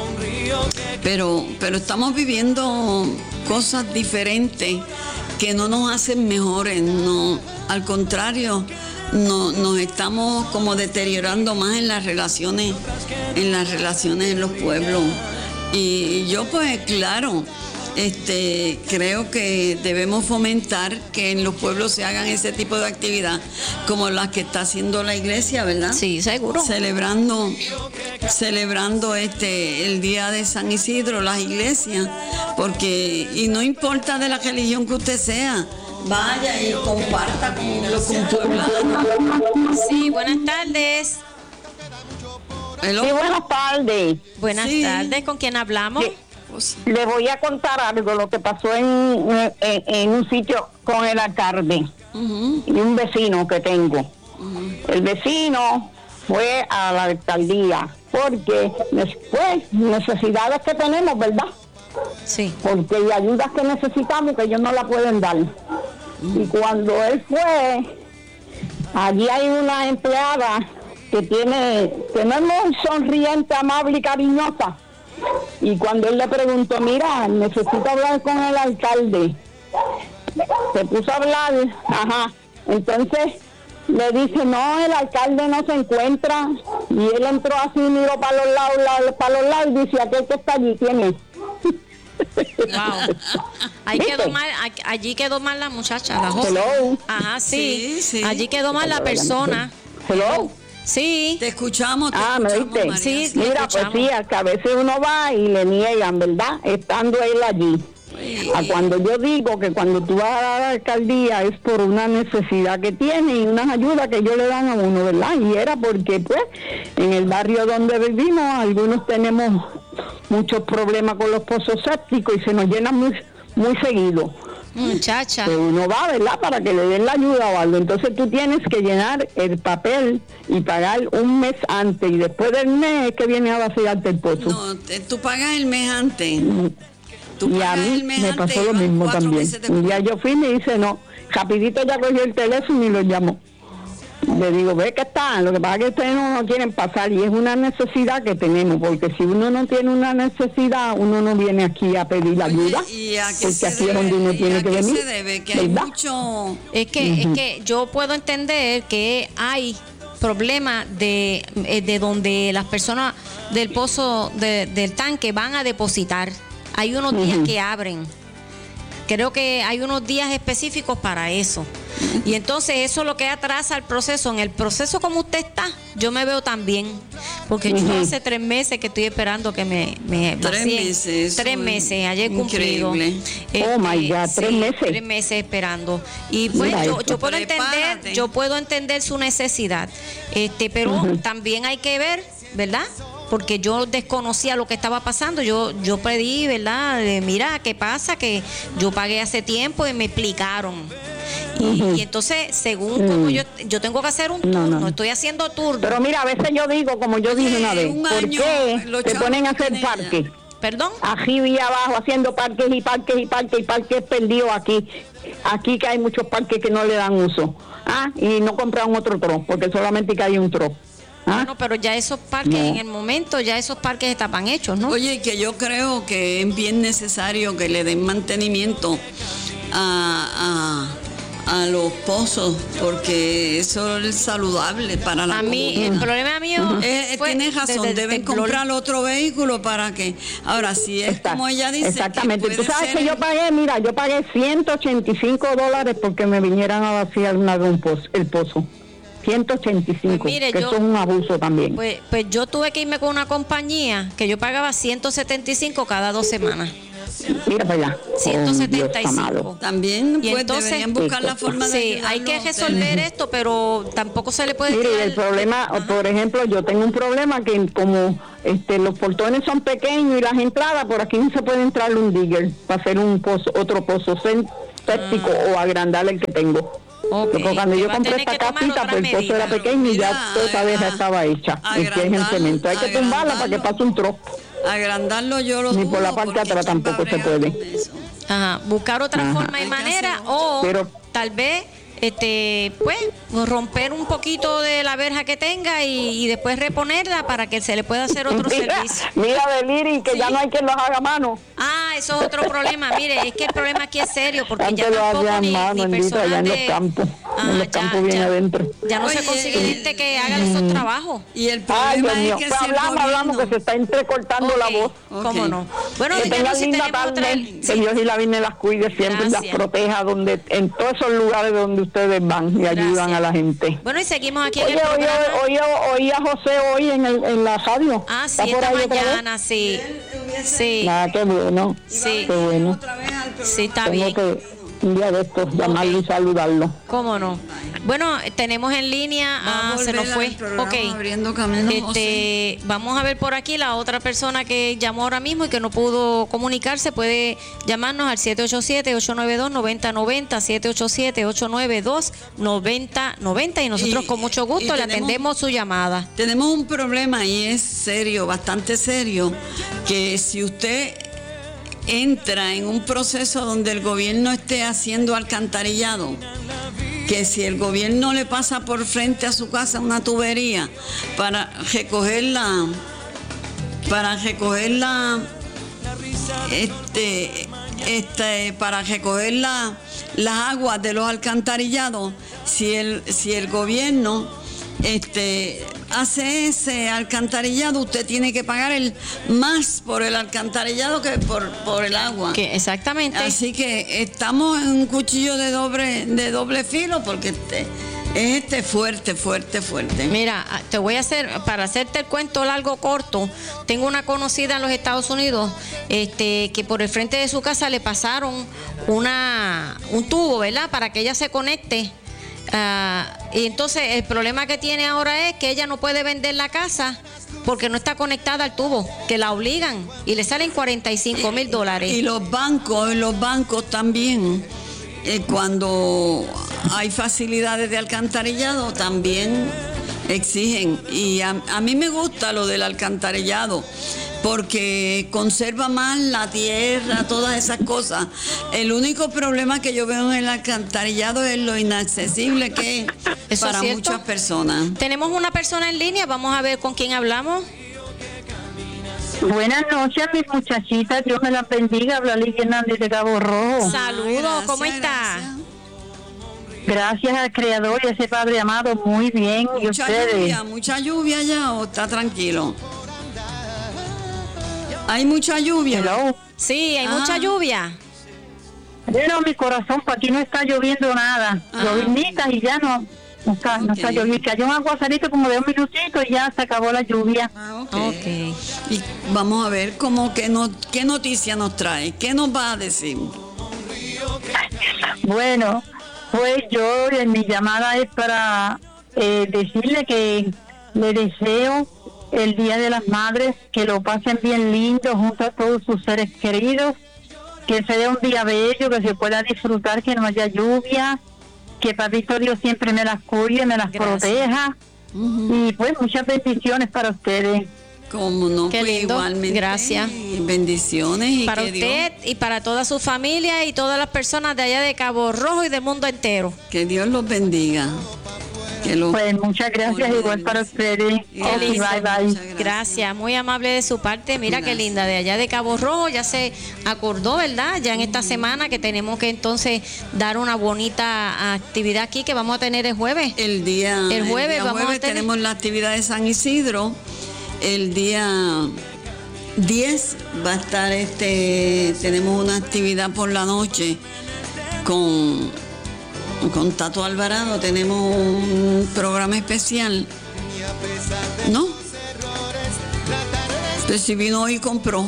pero, pero estamos viviendo cosas diferentes que no nos hacen mejores. No, al contrario, no, nos estamos como deteriorando más en las relaciones, en las relaciones en los pueblos. Y yo, pues, claro. Este, creo que debemos fomentar que en los pueblos se hagan ese tipo de actividad como las que está haciendo la iglesia, ¿verdad? Sí, seguro. Celebrando, celebrando este el día de San Isidro, las iglesias, porque y no importa de la religión que usted sea, vaya y comparta con los pueblos. Sí, buenas tardes. Hello. Sí, buenas tardes. Buenas sí. tardes, ¿con quién hablamos? Sí. Le voy a contar algo, lo que pasó en, en, en un sitio con el alcalde uh-huh. y un vecino que tengo. Uh-huh. El vecino fue a la alcaldía porque después necesidades que tenemos, ¿verdad? Sí. Porque hay ayudas que necesitamos que ellos no la pueden dar. Uh-huh. Y cuando él fue, allí hay una empleada que tiene, que no es muy sonriente, amable y cariñosa. Y cuando él le preguntó, mira, necesito hablar con el alcalde, se puso a hablar, ajá, entonces le dice, no, el alcalde no se encuentra, y él entró así, miró para los lados, lados para los lados, y dice, aquel que está allí, ¿quién es? Wow. Ahí quedó mal, allí quedó mal la muchacha, la joven. Hello. Ajá, sí. sí, sí. Allí quedó mal la persona. Hello. Sí. Te escuchamos. Te ah, escuchamos, ¿me viste? Sí, mira, escuchamos. Pues sí, que a veces uno va y le niegan, ¿verdad? Estando él allí. Sí. A cuando yo digo que cuando tú vas a la alcaldía es por una necesidad que tiene y unas ayudas que ellos le dan a uno, ¿verdad? Y era porque, pues, en el barrio donde vivimos, algunos tenemos muchos problemas con los pozos sépticos y se nos llenan muy, muy seguido. Muchacha. Que uno va, ¿verdad? Para que le den la ayuda o algo. Entonces tú tienes que llenar el papel y pagar un mes antes. Y después del mes es que viene a vaciarte el pozo. No, te, tú pagas el mes antes. Tú y a mí me pasó lo mismo también. Un día yo fui y me dice, no, rapidito ya cogió el teléfono y lo llamó. Le digo, ve que está, lo que pasa es que ustedes no, no quieren pasar y es una necesidad que tenemos, porque si uno no tiene una necesidad, uno no viene aquí a pedir ayuda. Oye, ¿y a qué porque se aquí debe? es donde uno tiene que venir. Se debe? Que hay mucho... Es que, uh-huh. es que yo puedo entender que hay problemas de, de donde las personas del pozo, de, del tanque van a depositar. Hay unos uh-huh. días que abren. Creo que hay unos días específicos para eso. Y entonces eso es lo que atrasa el proceso. En el proceso como usted está, yo me veo tan bien. Porque uh-huh. yo hace tres meses que estoy esperando que me... me tres vacíen. meses. Tres meses, ayer cumplido. Este, oh my God, tres sí, meses. Tres meses esperando. Y pues Mira yo, yo puedo entender, yo puedo entender su necesidad. Este, pero uh-huh. también hay que ver, ¿verdad? Porque yo desconocía lo que estaba pasando, yo yo pedí, ¿verdad? De, mira, ¿qué pasa? Que yo pagué hace tiempo y me explicaron. Y, uh-huh. y entonces, según uh-huh. como yo yo tengo que hacer un turno, no, no. estoy haciendo turno. Pero mira, a veces yo digo, como yo dije una vez, un ¿por qué te ponen a hacer parque? ¿Perdón? Arriba y abajo, haciendo parques y parques y parques y parques perdidos aquí. Aquí que hay muchos parques que no le dan uso. Ah, y no compraron otro tro, porque solamente que hay un tro. ¿Ah? Bueno, pero ya esos parques, no. en el momento, ya esos parques estaban hechos, ¿no? Oye, que yo creo que es bien necesario que le den mantenimiento a... a a los pozos, porque eso es saludable para la A mí, comunidad. El problema mío eh, fue tienes razón, desde, deben desde comprar el... otro vehículo para que, ahora si es Exacto, como ella dice, exactamente, que tú sabes ser... que yo pagué, mira, yo pagué ciento ochenta y cinco dólares porque me vinieran a vaciar una de un pozo, el pozo. ciento ochenta y cinco, pues mire, que yo, eso es un abuso también. Pues, pues yo tuve que irme con una compañía que yo pagaba ciento setenta y cinco cada dos semanas. Mira para allá. ciento setenta y cinco. Oh, también pues entonces, deberían buscar la forma de sí, hay que resolver esto, pero tampoco se le puede Mire, tirar... el problema, ajá. Por ejemplo, yo tengo un problema que como este los portones son pequeños y las entradas, por aquí no se puede entrar un digger para hacer un pozo, otro pozo séptico ah. o agrandar el que tengo. Okay. Porque cuando yo compré esta casita, pues el pozo era pequeño y mira, ya toda esa deja estaba hecha. Es que es en cemento. Hay que tumbarla para que pase un trozo. Agrandarlo yo lo Ni por la parte de atrás tampoco se puede. Ajá, buscar otra Ajá. forma y manera o Pero, tal vez este pues romper un poquito de la verja que tenga y, y después reponerla para que se le pueda hacer otro mira, servicio. Mira, Beliri, que ¿sí? Ya no hay quien los haga a mano. Ah, eso es otro problema. Mire, es que el problema aquí es serio porque antes ya tampoco ni, mano, ni bendito, personal allá en de... los campos, ah, en los ya, campos bien ya, adentro. Ya no Oye, se consigue eh, gente que haga esos mm. trabajos. Y el problema Ay, es que pues hablamos, gobierno... hablamos, que se está entrecortando okay. la voz. Okay. ¿Cómo no? Bueno, que tengan si linda tarde, otra... sí. que Dios y la Virgen las cuide siempre y las proteja donde, en todos esos lugares donde ustedes van y Gracias. ayudan a la gente. Bueno, y seguimos aquí oye, en el programa. Oye, oye, oí a José hoy en, el, en la radio. Ah, sí, esta mañana, sí. Sí. Ah, qué bueno. Sí. Qué bueno. Sí, está Tengo bien. Que, un día de estos, llamarlo okay. y saludarlo. ¿Cómo no? Bueno, tenemos en línea, ah, se nos fue. Ok. Camino, este, vamos a ver por aquí la otra persona que llamó ahora mismo y que no pudo comunicarse. Puede llamarnos al siete ocho siete, ocho nueve dos, nueve cero nueve cero, siete ocho siete, ocho nueve dos, nueve cero nueve cero y nosotros y, con mucho gusto le tenemos, atendemos su llamada. Tenemos un problema y es serio, bastante serio, que si usted entra en un proceso donde el gobierno esté haciendo alcantarillado, que si el gobierno le pasa por frente a su casa una tubería para recoger la para recoger la este este para recoger la, las aguas de los alcantarillados, si el si el gobierno este hace ese alcantarillado, usted tiene que pagar el más por el alcantarillado que por, por el agua. Que exactamente. Así que estamos en un cuchillo de doble de doble filo porque este, es este fuerte, fuerte, fuerte. Mira, te voy a hacer, para hacerte el cuento largo corto, tengo una conocida en los Estados Unidos, este, que por el frente de su casa le pasaron una un tubo, ¿verdad? Para que ella se conecte. Uh, y entonces el problema que tiene ahora es que ella no puede vender la casa porque no está conectada al tubo, que la obligan y le salen cuarenta y cinco mil dólares. Y los bancos, los bancos también, eh, cuando hay facilidades de alcantarillado, también exigen. Y a, a mí me gusta lo del alcantarillado, porque conserva más la tierra, todas esas cosas. El único problema que yo veo en el alcantarillado es lo inaccesible que es ¿Eso para es muchas personas. Tenemos una persona en línea, vamos a ver con quién hablamos. Buenas noches, mis muchachitas, Dios me las bendiga. Habla Lidia Hernández de Cabo Rojo. Saludos, ¿cómo está? Gracias. Gracias al Creador y a ese Padre amado, muy bien. Mucha ¿Y ustedes? lluvia, mucha lluvia ya, o está tranquilo. ¿Hay mucha lluvia? Hello. Sí, hay ah. mucha lluvia. Bueno, mi corazón, para aquí no está lloviendo nada. Ah. Llovinitas y ya no, no está, okay. no está lloviendo. Cayó un aguacerito como de un minutito y ya se acabó la lluvia. Ah, okay. Okay. Y vamos a ver cómo que no, qué noticia nos trae, qué nos va a decir. Bueno, pues yo en mi llamada es para eh, decirle que le deseo el Día de las Madres, que lo pasen bien lindo junto a todos sus seres queridos, que sea un día bello, que se pueda disfrutar, que no haya lluvia, que Papito Dios siempre me las cuide, me las Gracias. proteja. Uh-huh. Y pues muchas bendiciones para ustedes. Como no, Qué pues lindo. igualmente. Gracias. Y bendiciones. Y Para que usted Dios, y para toda su familia y todas las personas de allá de Cabo Rojo y del mundo entero. que Dios los bendiga. Que los Pues muchas gracias, igual para ustedes. Qué Ok, lindo. bye bye. Muchas gracias. Gracias, muy amable de su parte. Mira qué Gracias. linda, de allá de Cabo Rojo ya se acordó, ¿verdad? Ya en esta semana que tenemos que entonces dar una bonita actividad aquí que vamos a tener el jueves. El día, El jueves día vamos a jueves tener- tenemos la actividad de San Isidro. El día diez va a estar este, tenemos una actividad por la noche con, con Tato Alvarado. Tenemos un programa especial. ¿No? Pues si vino hoy y compró.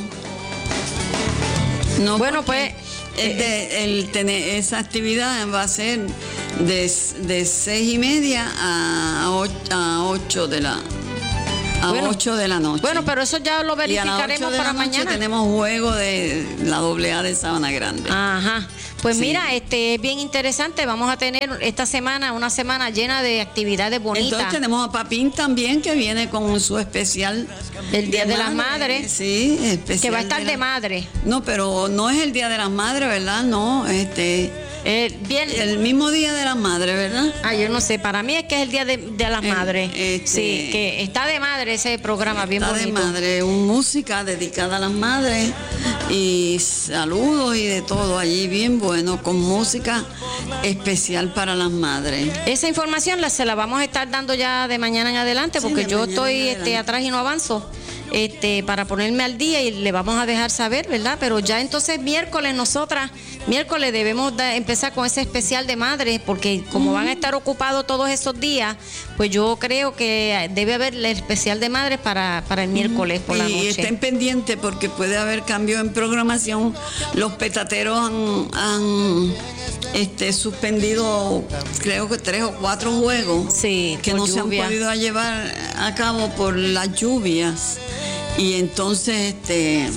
No, Bueno, porque pues, es de- el tener- esa actividad va a ser de, de seis y media a ocho, a ocho de la a Bueno. ocho de la noche. Bueno, pero eso ya lo y a las verificaremos ocho de para la noche mañana. tenemos juego de la doble A de Sabana Grande. Ajá. Pues Sí. mira, este es bien interesante. Vamos a tener esta semana una semana llena de actividades bonitas. Entonces tenemos a Papín también que viene con su especial El Día de las Madres. Sí, especial. que va a estar de la- madre. No, pero no es el Día de las Madres, ¿verdad? No, este Eh, bien. el mismo Día de las Madres, ¿verdad? Ah, yo no sé, para mí es que es el Día de, de las El- Madres. este- Sí, que está de madre ese programa, bien Está de bonito. madre, un música dedicada a las madres y saludos y de todo allí, bien bueno, con música especial para las madres. Esa información la, se la vamos a estar dando ya de mañana en adelante, Sí, porque de yo mañana estoy en este, adelante. atrás y no avanzo. Este, para ponerme al día y le vamos a dejar saber, ¿verdad? Pero ya entonces miércoles nosotras, miércoles debemos de empezar con ese especial de madres, porque como van a estar ocupados todos esos días, pues yo creo que debe haber el especial de madres para, para el miércoles por la Y noche. estén pendientes porque puede haber cambio en programación. Los petateros han, han, este, suspendido creo que tres o cuatro juegos Sí, que por no se lluvia. han podido llevar a cabo por las lluvias. Y entonces este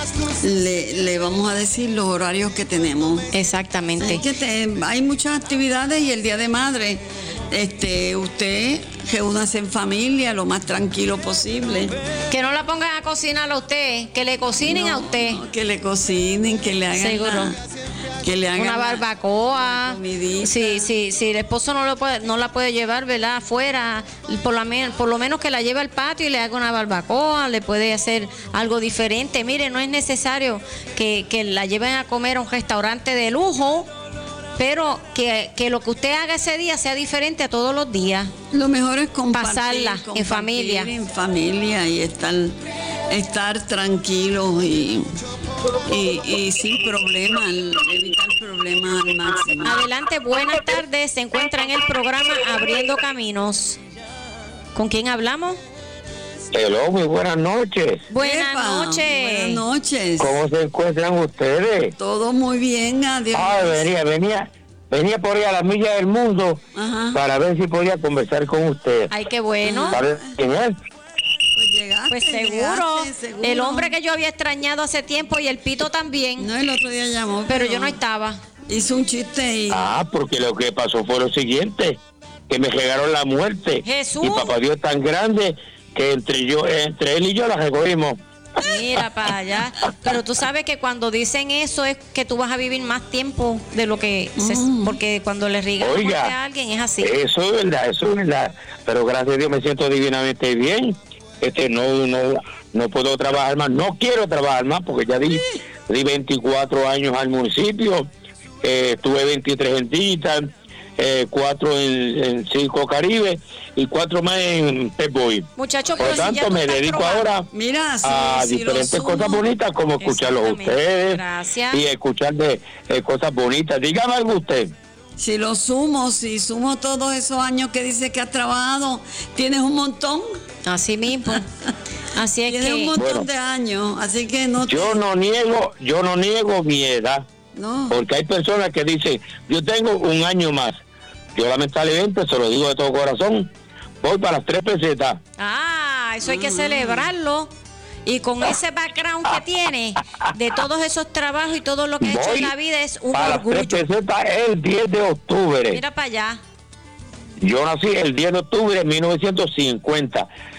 le, le vamos a decir los horarios que tenemos. Exactamente. Es que te- hay muchas actividades y el Día de Madre, este, usted reúnase en familia lo más tranquilo posible. Que no la pongan a cocinar a usted, que le cocinen No, a usted. no, que le cocinen, que le hagan Seguro. la- que le hagan Una la- barbacoa. la comidita. Sí, sí, sí, el esposo no lo puede, no la puede llevar, ¿verdad? Afuera, por, la, men- por lo menos que la lleve al patio y le haga una barbacoa, le puede hacer algo diferente. Mire, no es necesario que, que la lleven a comer a un restaurante de lujo, pero que, que lo que usted haga ese día sea diferente a todos los días. Lo mejor es compartir, Pasarla en compartir familia. en familia y estar, estar tranquilos y, y, y sin problemas, evitar problemas al máximo. Adelante, buenas tardes. Se encuentra en el programa Abriendo Caminos. ¿Con quién hablamos? Hello, muy buenas noches. Buenas Epa, noches. Buenas noches. ¿Cómo se encuentran ustedes? Todo muy bien, adiós. Ah, venía, venía, venía por ahí a la milla del mundo Ajá. para ver si podía conversar con usted. Ay, qué bueno. ¿Sabe quién es? Pues llegaste, Pues seguro. llegaste, seguro. El hombre que yo había extrañado hace tiempo y el Pito también. No, el otro día llamó. Pero yo no estaba. Hizo un chiste y... Ah, porque lo que pasó fue lo siguiente, que me llegaron la muerte. Jesús. Y papá Dios es tan grande que entre yo, entre él y yo la recogimos. Mira para allá. Pero tú sabes que cuando dicen eso es que tú vas a vivir más tiempo de lo que... se- porque cuando le regalan muerte a Oiga, alguien es así. eso es verdad, eso es verdad. Pero gracias a Dios me siento divinamente bien. Este, no, no, no puedo trabajar más, no quiero trabajar más porque ya di, di veinticuatro años al municipio, eh, tuve veintitrés en Digital, eh, cuatro en, en Circo Caribe y cuatro más en Pep Boy. Muchacho, Por pero lo si ya tanto, tú me estás dedico probando. ahora Mira, si, a si lo diferentes sumo- cosas bonitas como escucharlos a Exactamente. ustedes Gracias. y escuchar de eh, cosas bonitas. Dígame algo usted. Si lo sumo, si sumo todos esos años que dice que has trabajado, tienes un montón. Así mismo. Así es Tienes un que... montón Bueno. de años, así que no te- Yo no niego, yo no niego mi edad. no. Porque hay personas que dicen, yo tengo un año más. Yo lamentablemente, se lo digo de todo corazón, voy para las tres pesetas. Ah, eso hay que celebrarlo. Y con ese background que tiene, de todos esos trabajos y todo lo que ha hecho Voy en la vida, es un para las tres orgullo. pesetas el diez de octubre. Mira para allá. Yo nací el diez de octubre de mil novecientos cincuenta.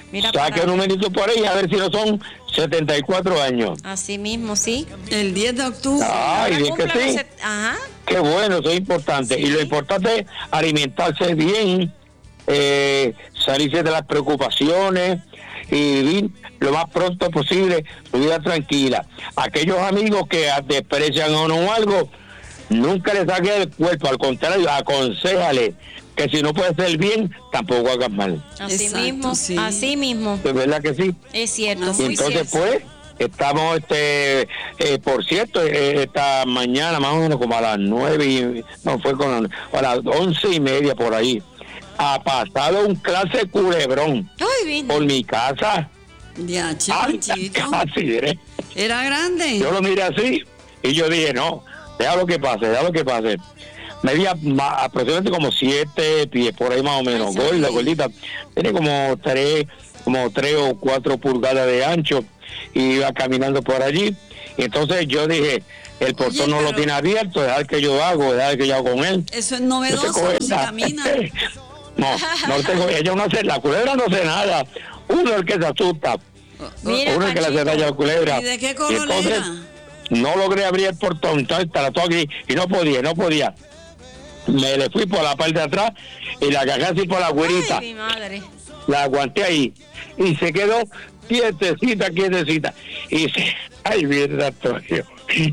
Mira Saque para un numerito por ahí a ver si no son setenta y cuatro años. Así mismo, sí. El diez de octubre. Ay, Ahora bien que cumple los sí. set- Ajá. Qué bueno, eso es importante. Sí. Y lo importante es alimentarse bien, eh, salirse de las preocupaciones y vivir lo más pronto posible su vida tranquila. Aquellos amigos que desprecian a uno o algo, nunca le saque del cuerpo, al contrario, aconséjale que si no puede ser bien, tampoco hagas mal. Así Exacto, mismo, sí. así mismo. ¿Es verdad que sí? Es cierto, Así Y muy entonces, cierto. pues, estamos, este eh, por cierto, eh, esta mañana, más o menos como a las nueve, y, no, fue con, a las once y media por ahí, ha pasado un clase culebrón Ay, vino. por mi casa. Ya, Ay, Panchito. casi, ¿eh? Era grande. Yo lo miré así y yo dije, no, deja lo que pase, deja lo que pase. Medía ma- aproximadamente como siete pies, por ahí más o menos, Ay, gorda, sí. gordita. Tiene como tres, como tres o cuatro pulgadas de ancho y iba caminando por allí. Y entonces yo dije, el portón Oye, no lo pero- tiene abierto, dejar que yo hago, dejar que yo hago con él. Eso es Yo novedoso, cojo si esa- camina. No, no tengo, ella no hace, la culebra no hace nada. Uno es el que se asusta, Mira, uno es el que le hace Panchito. daño a la culebra. ¿Y de qué color entonces, era? no logré abrir el portón, entonces trató aquí y no podía, no podía. Me le fui por la parte de atrás y la agarré así por la güerita, Ay, mi madre. la aguanté ahí y se quedó quietecita, quietecita. Y se, ay, bien, Antonio,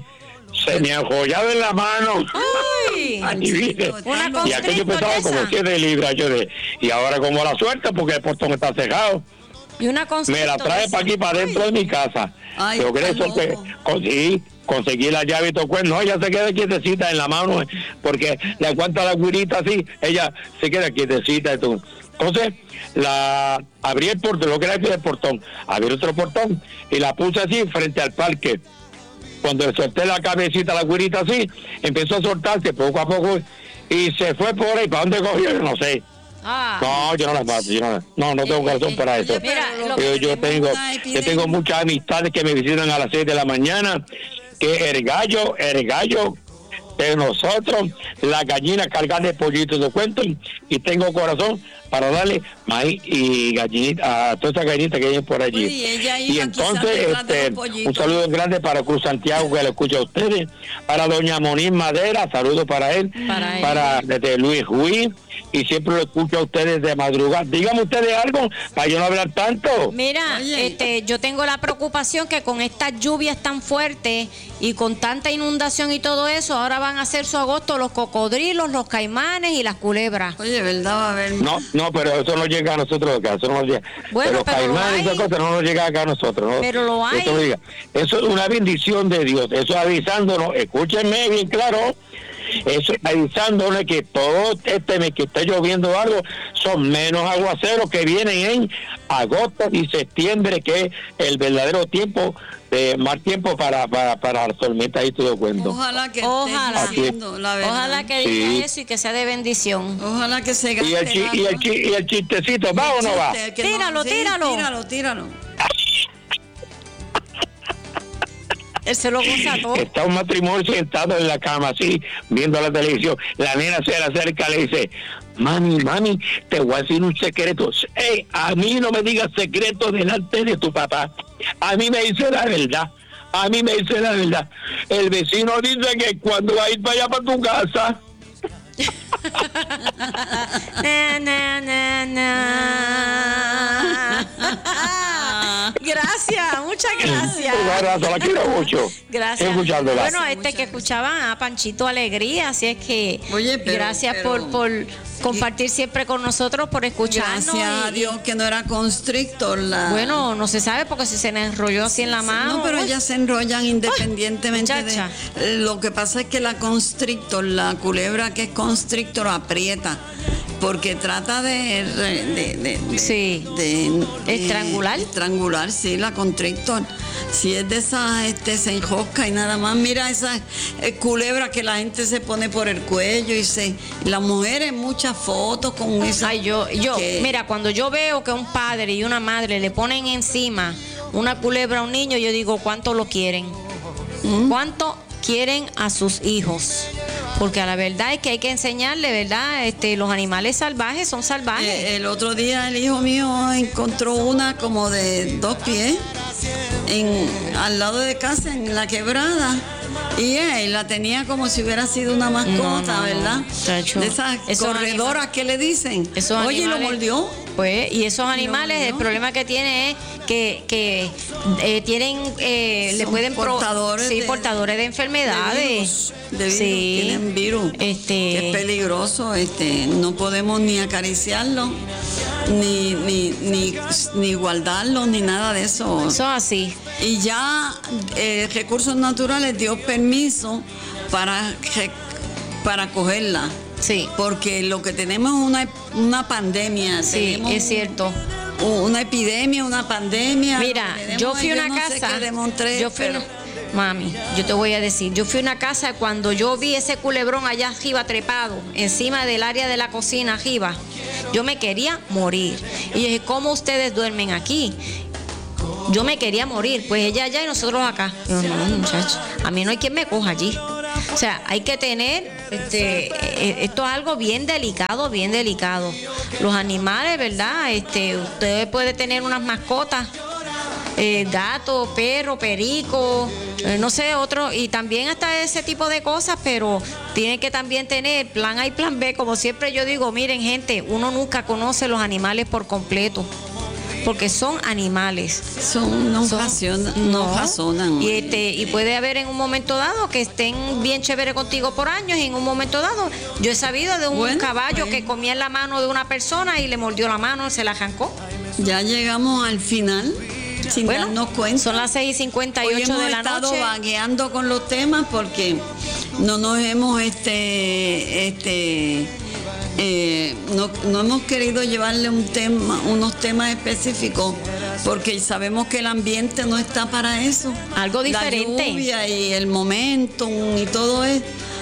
se me enjollaba en la mano. Ay. Ay, viste. Una Y aquello constrictor pesaba de como esa. siete libras. Yo de, y ahora como la suerte porque el portón está cerrado. Y una Me constrictor la trae de para aquí, esa. para dentro de mi casa. Ay, Yo creo está eso que loco. conseguí, conseguí la llave y todo. Pues no, ella se queda quietecita en la mano, porque le aguanta la guirita así, ella se queda quietecita y todo. Entonces, la abrí el portón, lo que era el portón, abrí otro portón y la puse así frente al parque. Cuando le solté la cabecita, la guirita así, empezó a soltarse poco a poco y se fue por ahí. ¿Para dónde cogió? Yo no sé. Ah. No, yo no las mato, yo no, no, no tengo Eh, corazón eh, para oye, eso. mira, Pero lo que Yo, yo tenemos tengo, una yo epidemia. tengo muchas amistades que me visitan a las seis de la mañana, que el gallo, el gallo de nosotros, la gallina cargan de pollitos de cuento, y tengo corazón para darle maíz y gallinita a todas esas gallinitas que hay por allí. Uy, ella y iba entonces, quizás detrás de este, los pollitos. un saludo grande para Cruz Santiago, que lo escucha a ustedes, para doña Moniz Madera, saludos para él, Para él. para desde Luis Ruiz, y siempre lo escucho a ustedes de madrugada. Díganme ustedes algo para yo no hablar tanto. Mira, Oye. este, yo tengo la preocupación que con estas lluvias tan fuertes y con tanta inundación y todo eso, ahora van a hacer su agosto los cocodrilos, los caimanes y las culebras. Oye, ¿verdad? Va a haber. No, no, pero eso no llega a nosotros acá, eso no nos llega. Bueno, pero pero lo caimanes y esas hay. cosas no nos llega acá a nosotros, ¿no? Pero lo hay. Eso, no llega. Eso es una bendición de Dios, eso es avisándonos, escúchenme bien claro, eso es avisándonos que todo este mes que está lloviendo algo, son menos aguaceros que vienen en agosto y septiembre, que es el verdadero tiempo, de más tiempo para, para, para las tormentas y todo cuento. Ojalá que Ojalá. estés diciendo la verdad. Ojalá que Sí. diga eso y que sea de bendición. Ojalá que se gaste Y el, chi- y, el algo. chi- y el chistecito, ¿va o no va? Chiste, que Tíralo, sí, tíralo. Tíralo, tíralo. Él se lo goza todo. Está un matrimonio sentado en la cama así, viendo la televisión. La nena se le acerca y le dice, mami, mami, te voy a decir un secreto. Ey, a mí no me digas secreto delante de tu papá. A mí me dice la verdad. A mí me dice la verdad. El vecino dice que cuando va a ir para allá para tu casa, Na, na, na, na. Gracias, muchas gracias. un abrazo, la quiero mucho. Gracias. Escuchándola. Bueno, este Muchas que escuchaban a Panchito Alegría, así es que Oye, pero- gracias pero- por, por compartir siempre con nosotros, por escucharnos. Gracias a y- Dios que no era constrictor la. Bueno, no se sabe porque si se le enrolló así en la mano. No, pero uy. ellas se enrollan independientemente muchacha. de. eh, Lo que pasa es que la constrictor, la culebra que es constrictor, aprieta. Porque trata de. de, de, de- Sí. de- de- ¿Estrangular? Estrangular, sí, la constrictor. Si es de esas, este, se enjosca y nada más. Mira esas eh, culebras que la gente se pone por el cuello y se. y las mujeres, muchas fotos con esa. Ay, yo, yo, que- mira, cuando yo veo que un padre y una madre le ponen encima una culebra a un niño, yo digo, ¿cuánto lo quieren? ¿Mm? ¿Cuánto quieren a sus hijos? porque a la verdad es que hay que enseñarle, ¿verdad? Este, los animales salvajes son salvajes. Eh, el otro día el hijo mío encontró una como de dos pies en, al lado de casa, en la quebrada. Y él la tenía como si hubiera sido una mascota, No, no, no, ¿verdad? chacho. De esas Esos corredoras anima- que le dicen. Esos Oye, animales- lo mordió. Pues, y esos animales, mordió. el problema que tiene es que, que eh, tienen, eh, le Son pueden pro- portadores sí, de- portadores de enfermedades. De virus, de virus, Sí. tienen virus. Este, Que es peligroso, este, no podemos ni acariciarlo, ni, ni, ni, ni guardarlo, ni nada de eso. Son así. Y ya eh, Recursos Naturales dio permiso para, re- para cogerla. Sí. Porque lo que tenemos es una, una pandemia. Sí, tenemos es cierto. Una epidemia, una pandemia. Mira, Lo que tenemos yo fui a es- una no sé casa. qué de Monterrey, yo fui a pero- una- Mami, yo te voy a decir, yo fui a una casa cuando yo vi ese culebrón allá arriba trepado, encima del área de la cocina arriba, yo me quería morir. Y yo dije, ¿cómo ustedes duermen aquí? Yo me quería morir, pues ella allá y nosotros acá. Yo, no, muchachos, a mí no hay quien me coja allí. O sea, hay que tener, este, eh, esto es algo bien delicado, bien delicado. Los animales, ¿verdad? Este, usted puede tener unas mascotas. Eh, gato, perro, perico, eh, no sé, otro, y también hasta ese tipo de cosas, pero tiene que también tener plan A y plan B, como siempre yo digo, miren gente, uno nunca conoce los animales por completo, porque son animales. Son, no, Son- razonan, no razonan. Y, este, y puede haber en un momento dado que estén bien chévere contigo por años y en un momento dado, yo he sabido de un Bueno, caballo pues. que comía en la mano de una persona y le mordió la mano, se la arrancó. Ya llegamos al final, sin Bueno, darnos cuenta. son las seis y cincuenta y Hoy ocho hemos de la estado noche. vagueando con los temas porque no nos hemos este este eh, no, no hemos querido llevarle un tema, unos temas específicos porque sabemos que el ambiente no está para eso. Algo diferente. La lluvia y el momentum y todo es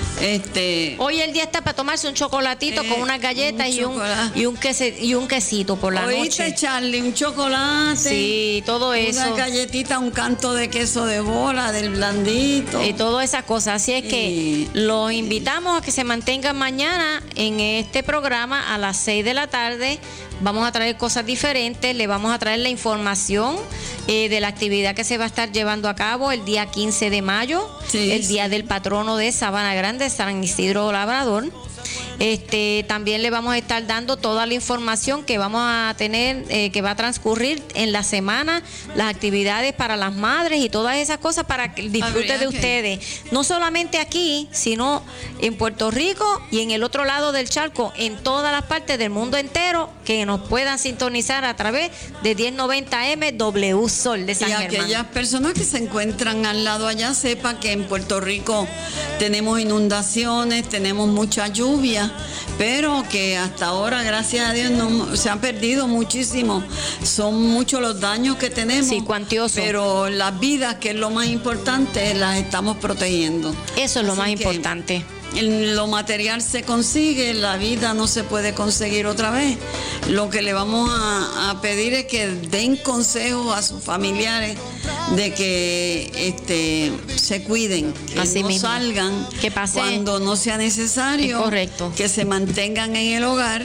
este Hoy el día está para tomarse un chocolatito Eh, con unas galletas un y un chocolate. y un quese- y un quesito por la ¿Oíste, noche. Charlie? Un chocolate. Sí, todo Una eso. galletita, un canto de queso de bola, del blandito. Y todas esas cosas. Así es que Sí. los invitamos a que se mantengan mañana en este programa a las seis de la tarde. Vamos a traer cosas diferentes, le vamos a traer la información eh, de la actividad que se va a estar llevando a cabo el día quince de mayo, Sí, el sí. día del patrono de Sabana Grande, San Isidro Labrador. Este, también le vamos a estar dando toda la información que vamos a tener, eh, que va a transcurrir en la semana, las actividades para las madres y todas esas cosas para que el disfrute Habría de que- ustedes. No solamente aquí, sino en Puerto Rico y en el otro lado del charco, en todas las partes del mundo entero, que nos puedan sintonizar a través de diez noventa M W Sol de San Y Germán. aquellas personas que se encuentran al lado allá sepan que en Puerto Rico tenemos inundaciones, tenemos mucha lluvia, pero que hasta ahora, gracias a Dios, no, se han perdido muchísimo. Son muchos los daños que tenemos. Sí, cuantioso. Pero las vidas, que es lo más importante, las estamos protegiendo. Eso es lo Así más que importante. el- lo material se consigue, la vida no se puede conseguir otra vez. Lo que le vamos a, a pedir es que den consejos a sus familiares de que este se cuiden, que Así no mismo. salgan Que pase- cuando no sea necesario, Es correcto. que se mantengan en el hogar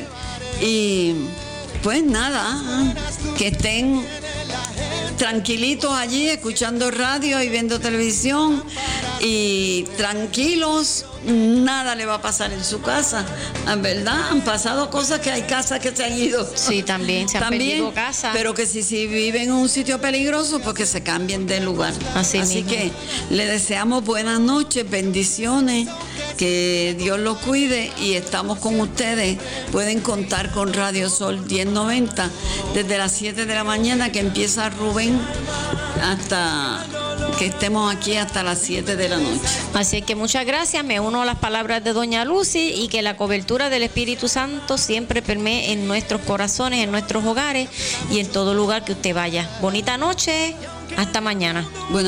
y pues nada, que estén tranquilitos allí escuchando radio y viendo televisión y tranquilos, nada le va a pasar en su casa, ¿verdad? Han pasado cosas que hay casas que se han ido. Sí, también se han perdido casas. Pero que si, si viven en un sitio peligroso, pues que se cambien de lugar. Así mismo. que le deseamos buenas noches, bendiciones, que Dios los cuide y estamos con ustedes. Pueden contar con Radio Sol diez noventa desde las siete de la mañana que empieza Rubén hasta que estemos aquí hasta las siete de la noche. Así que muchas gracias, me uno a las palabras de doña Lucy y que la cobertura del Espíritu Santo siempre permee en nuestros corazones, en nuestros hogares y en todo lugar que usted vaya. Bonita noche, hasta mañana. Buenas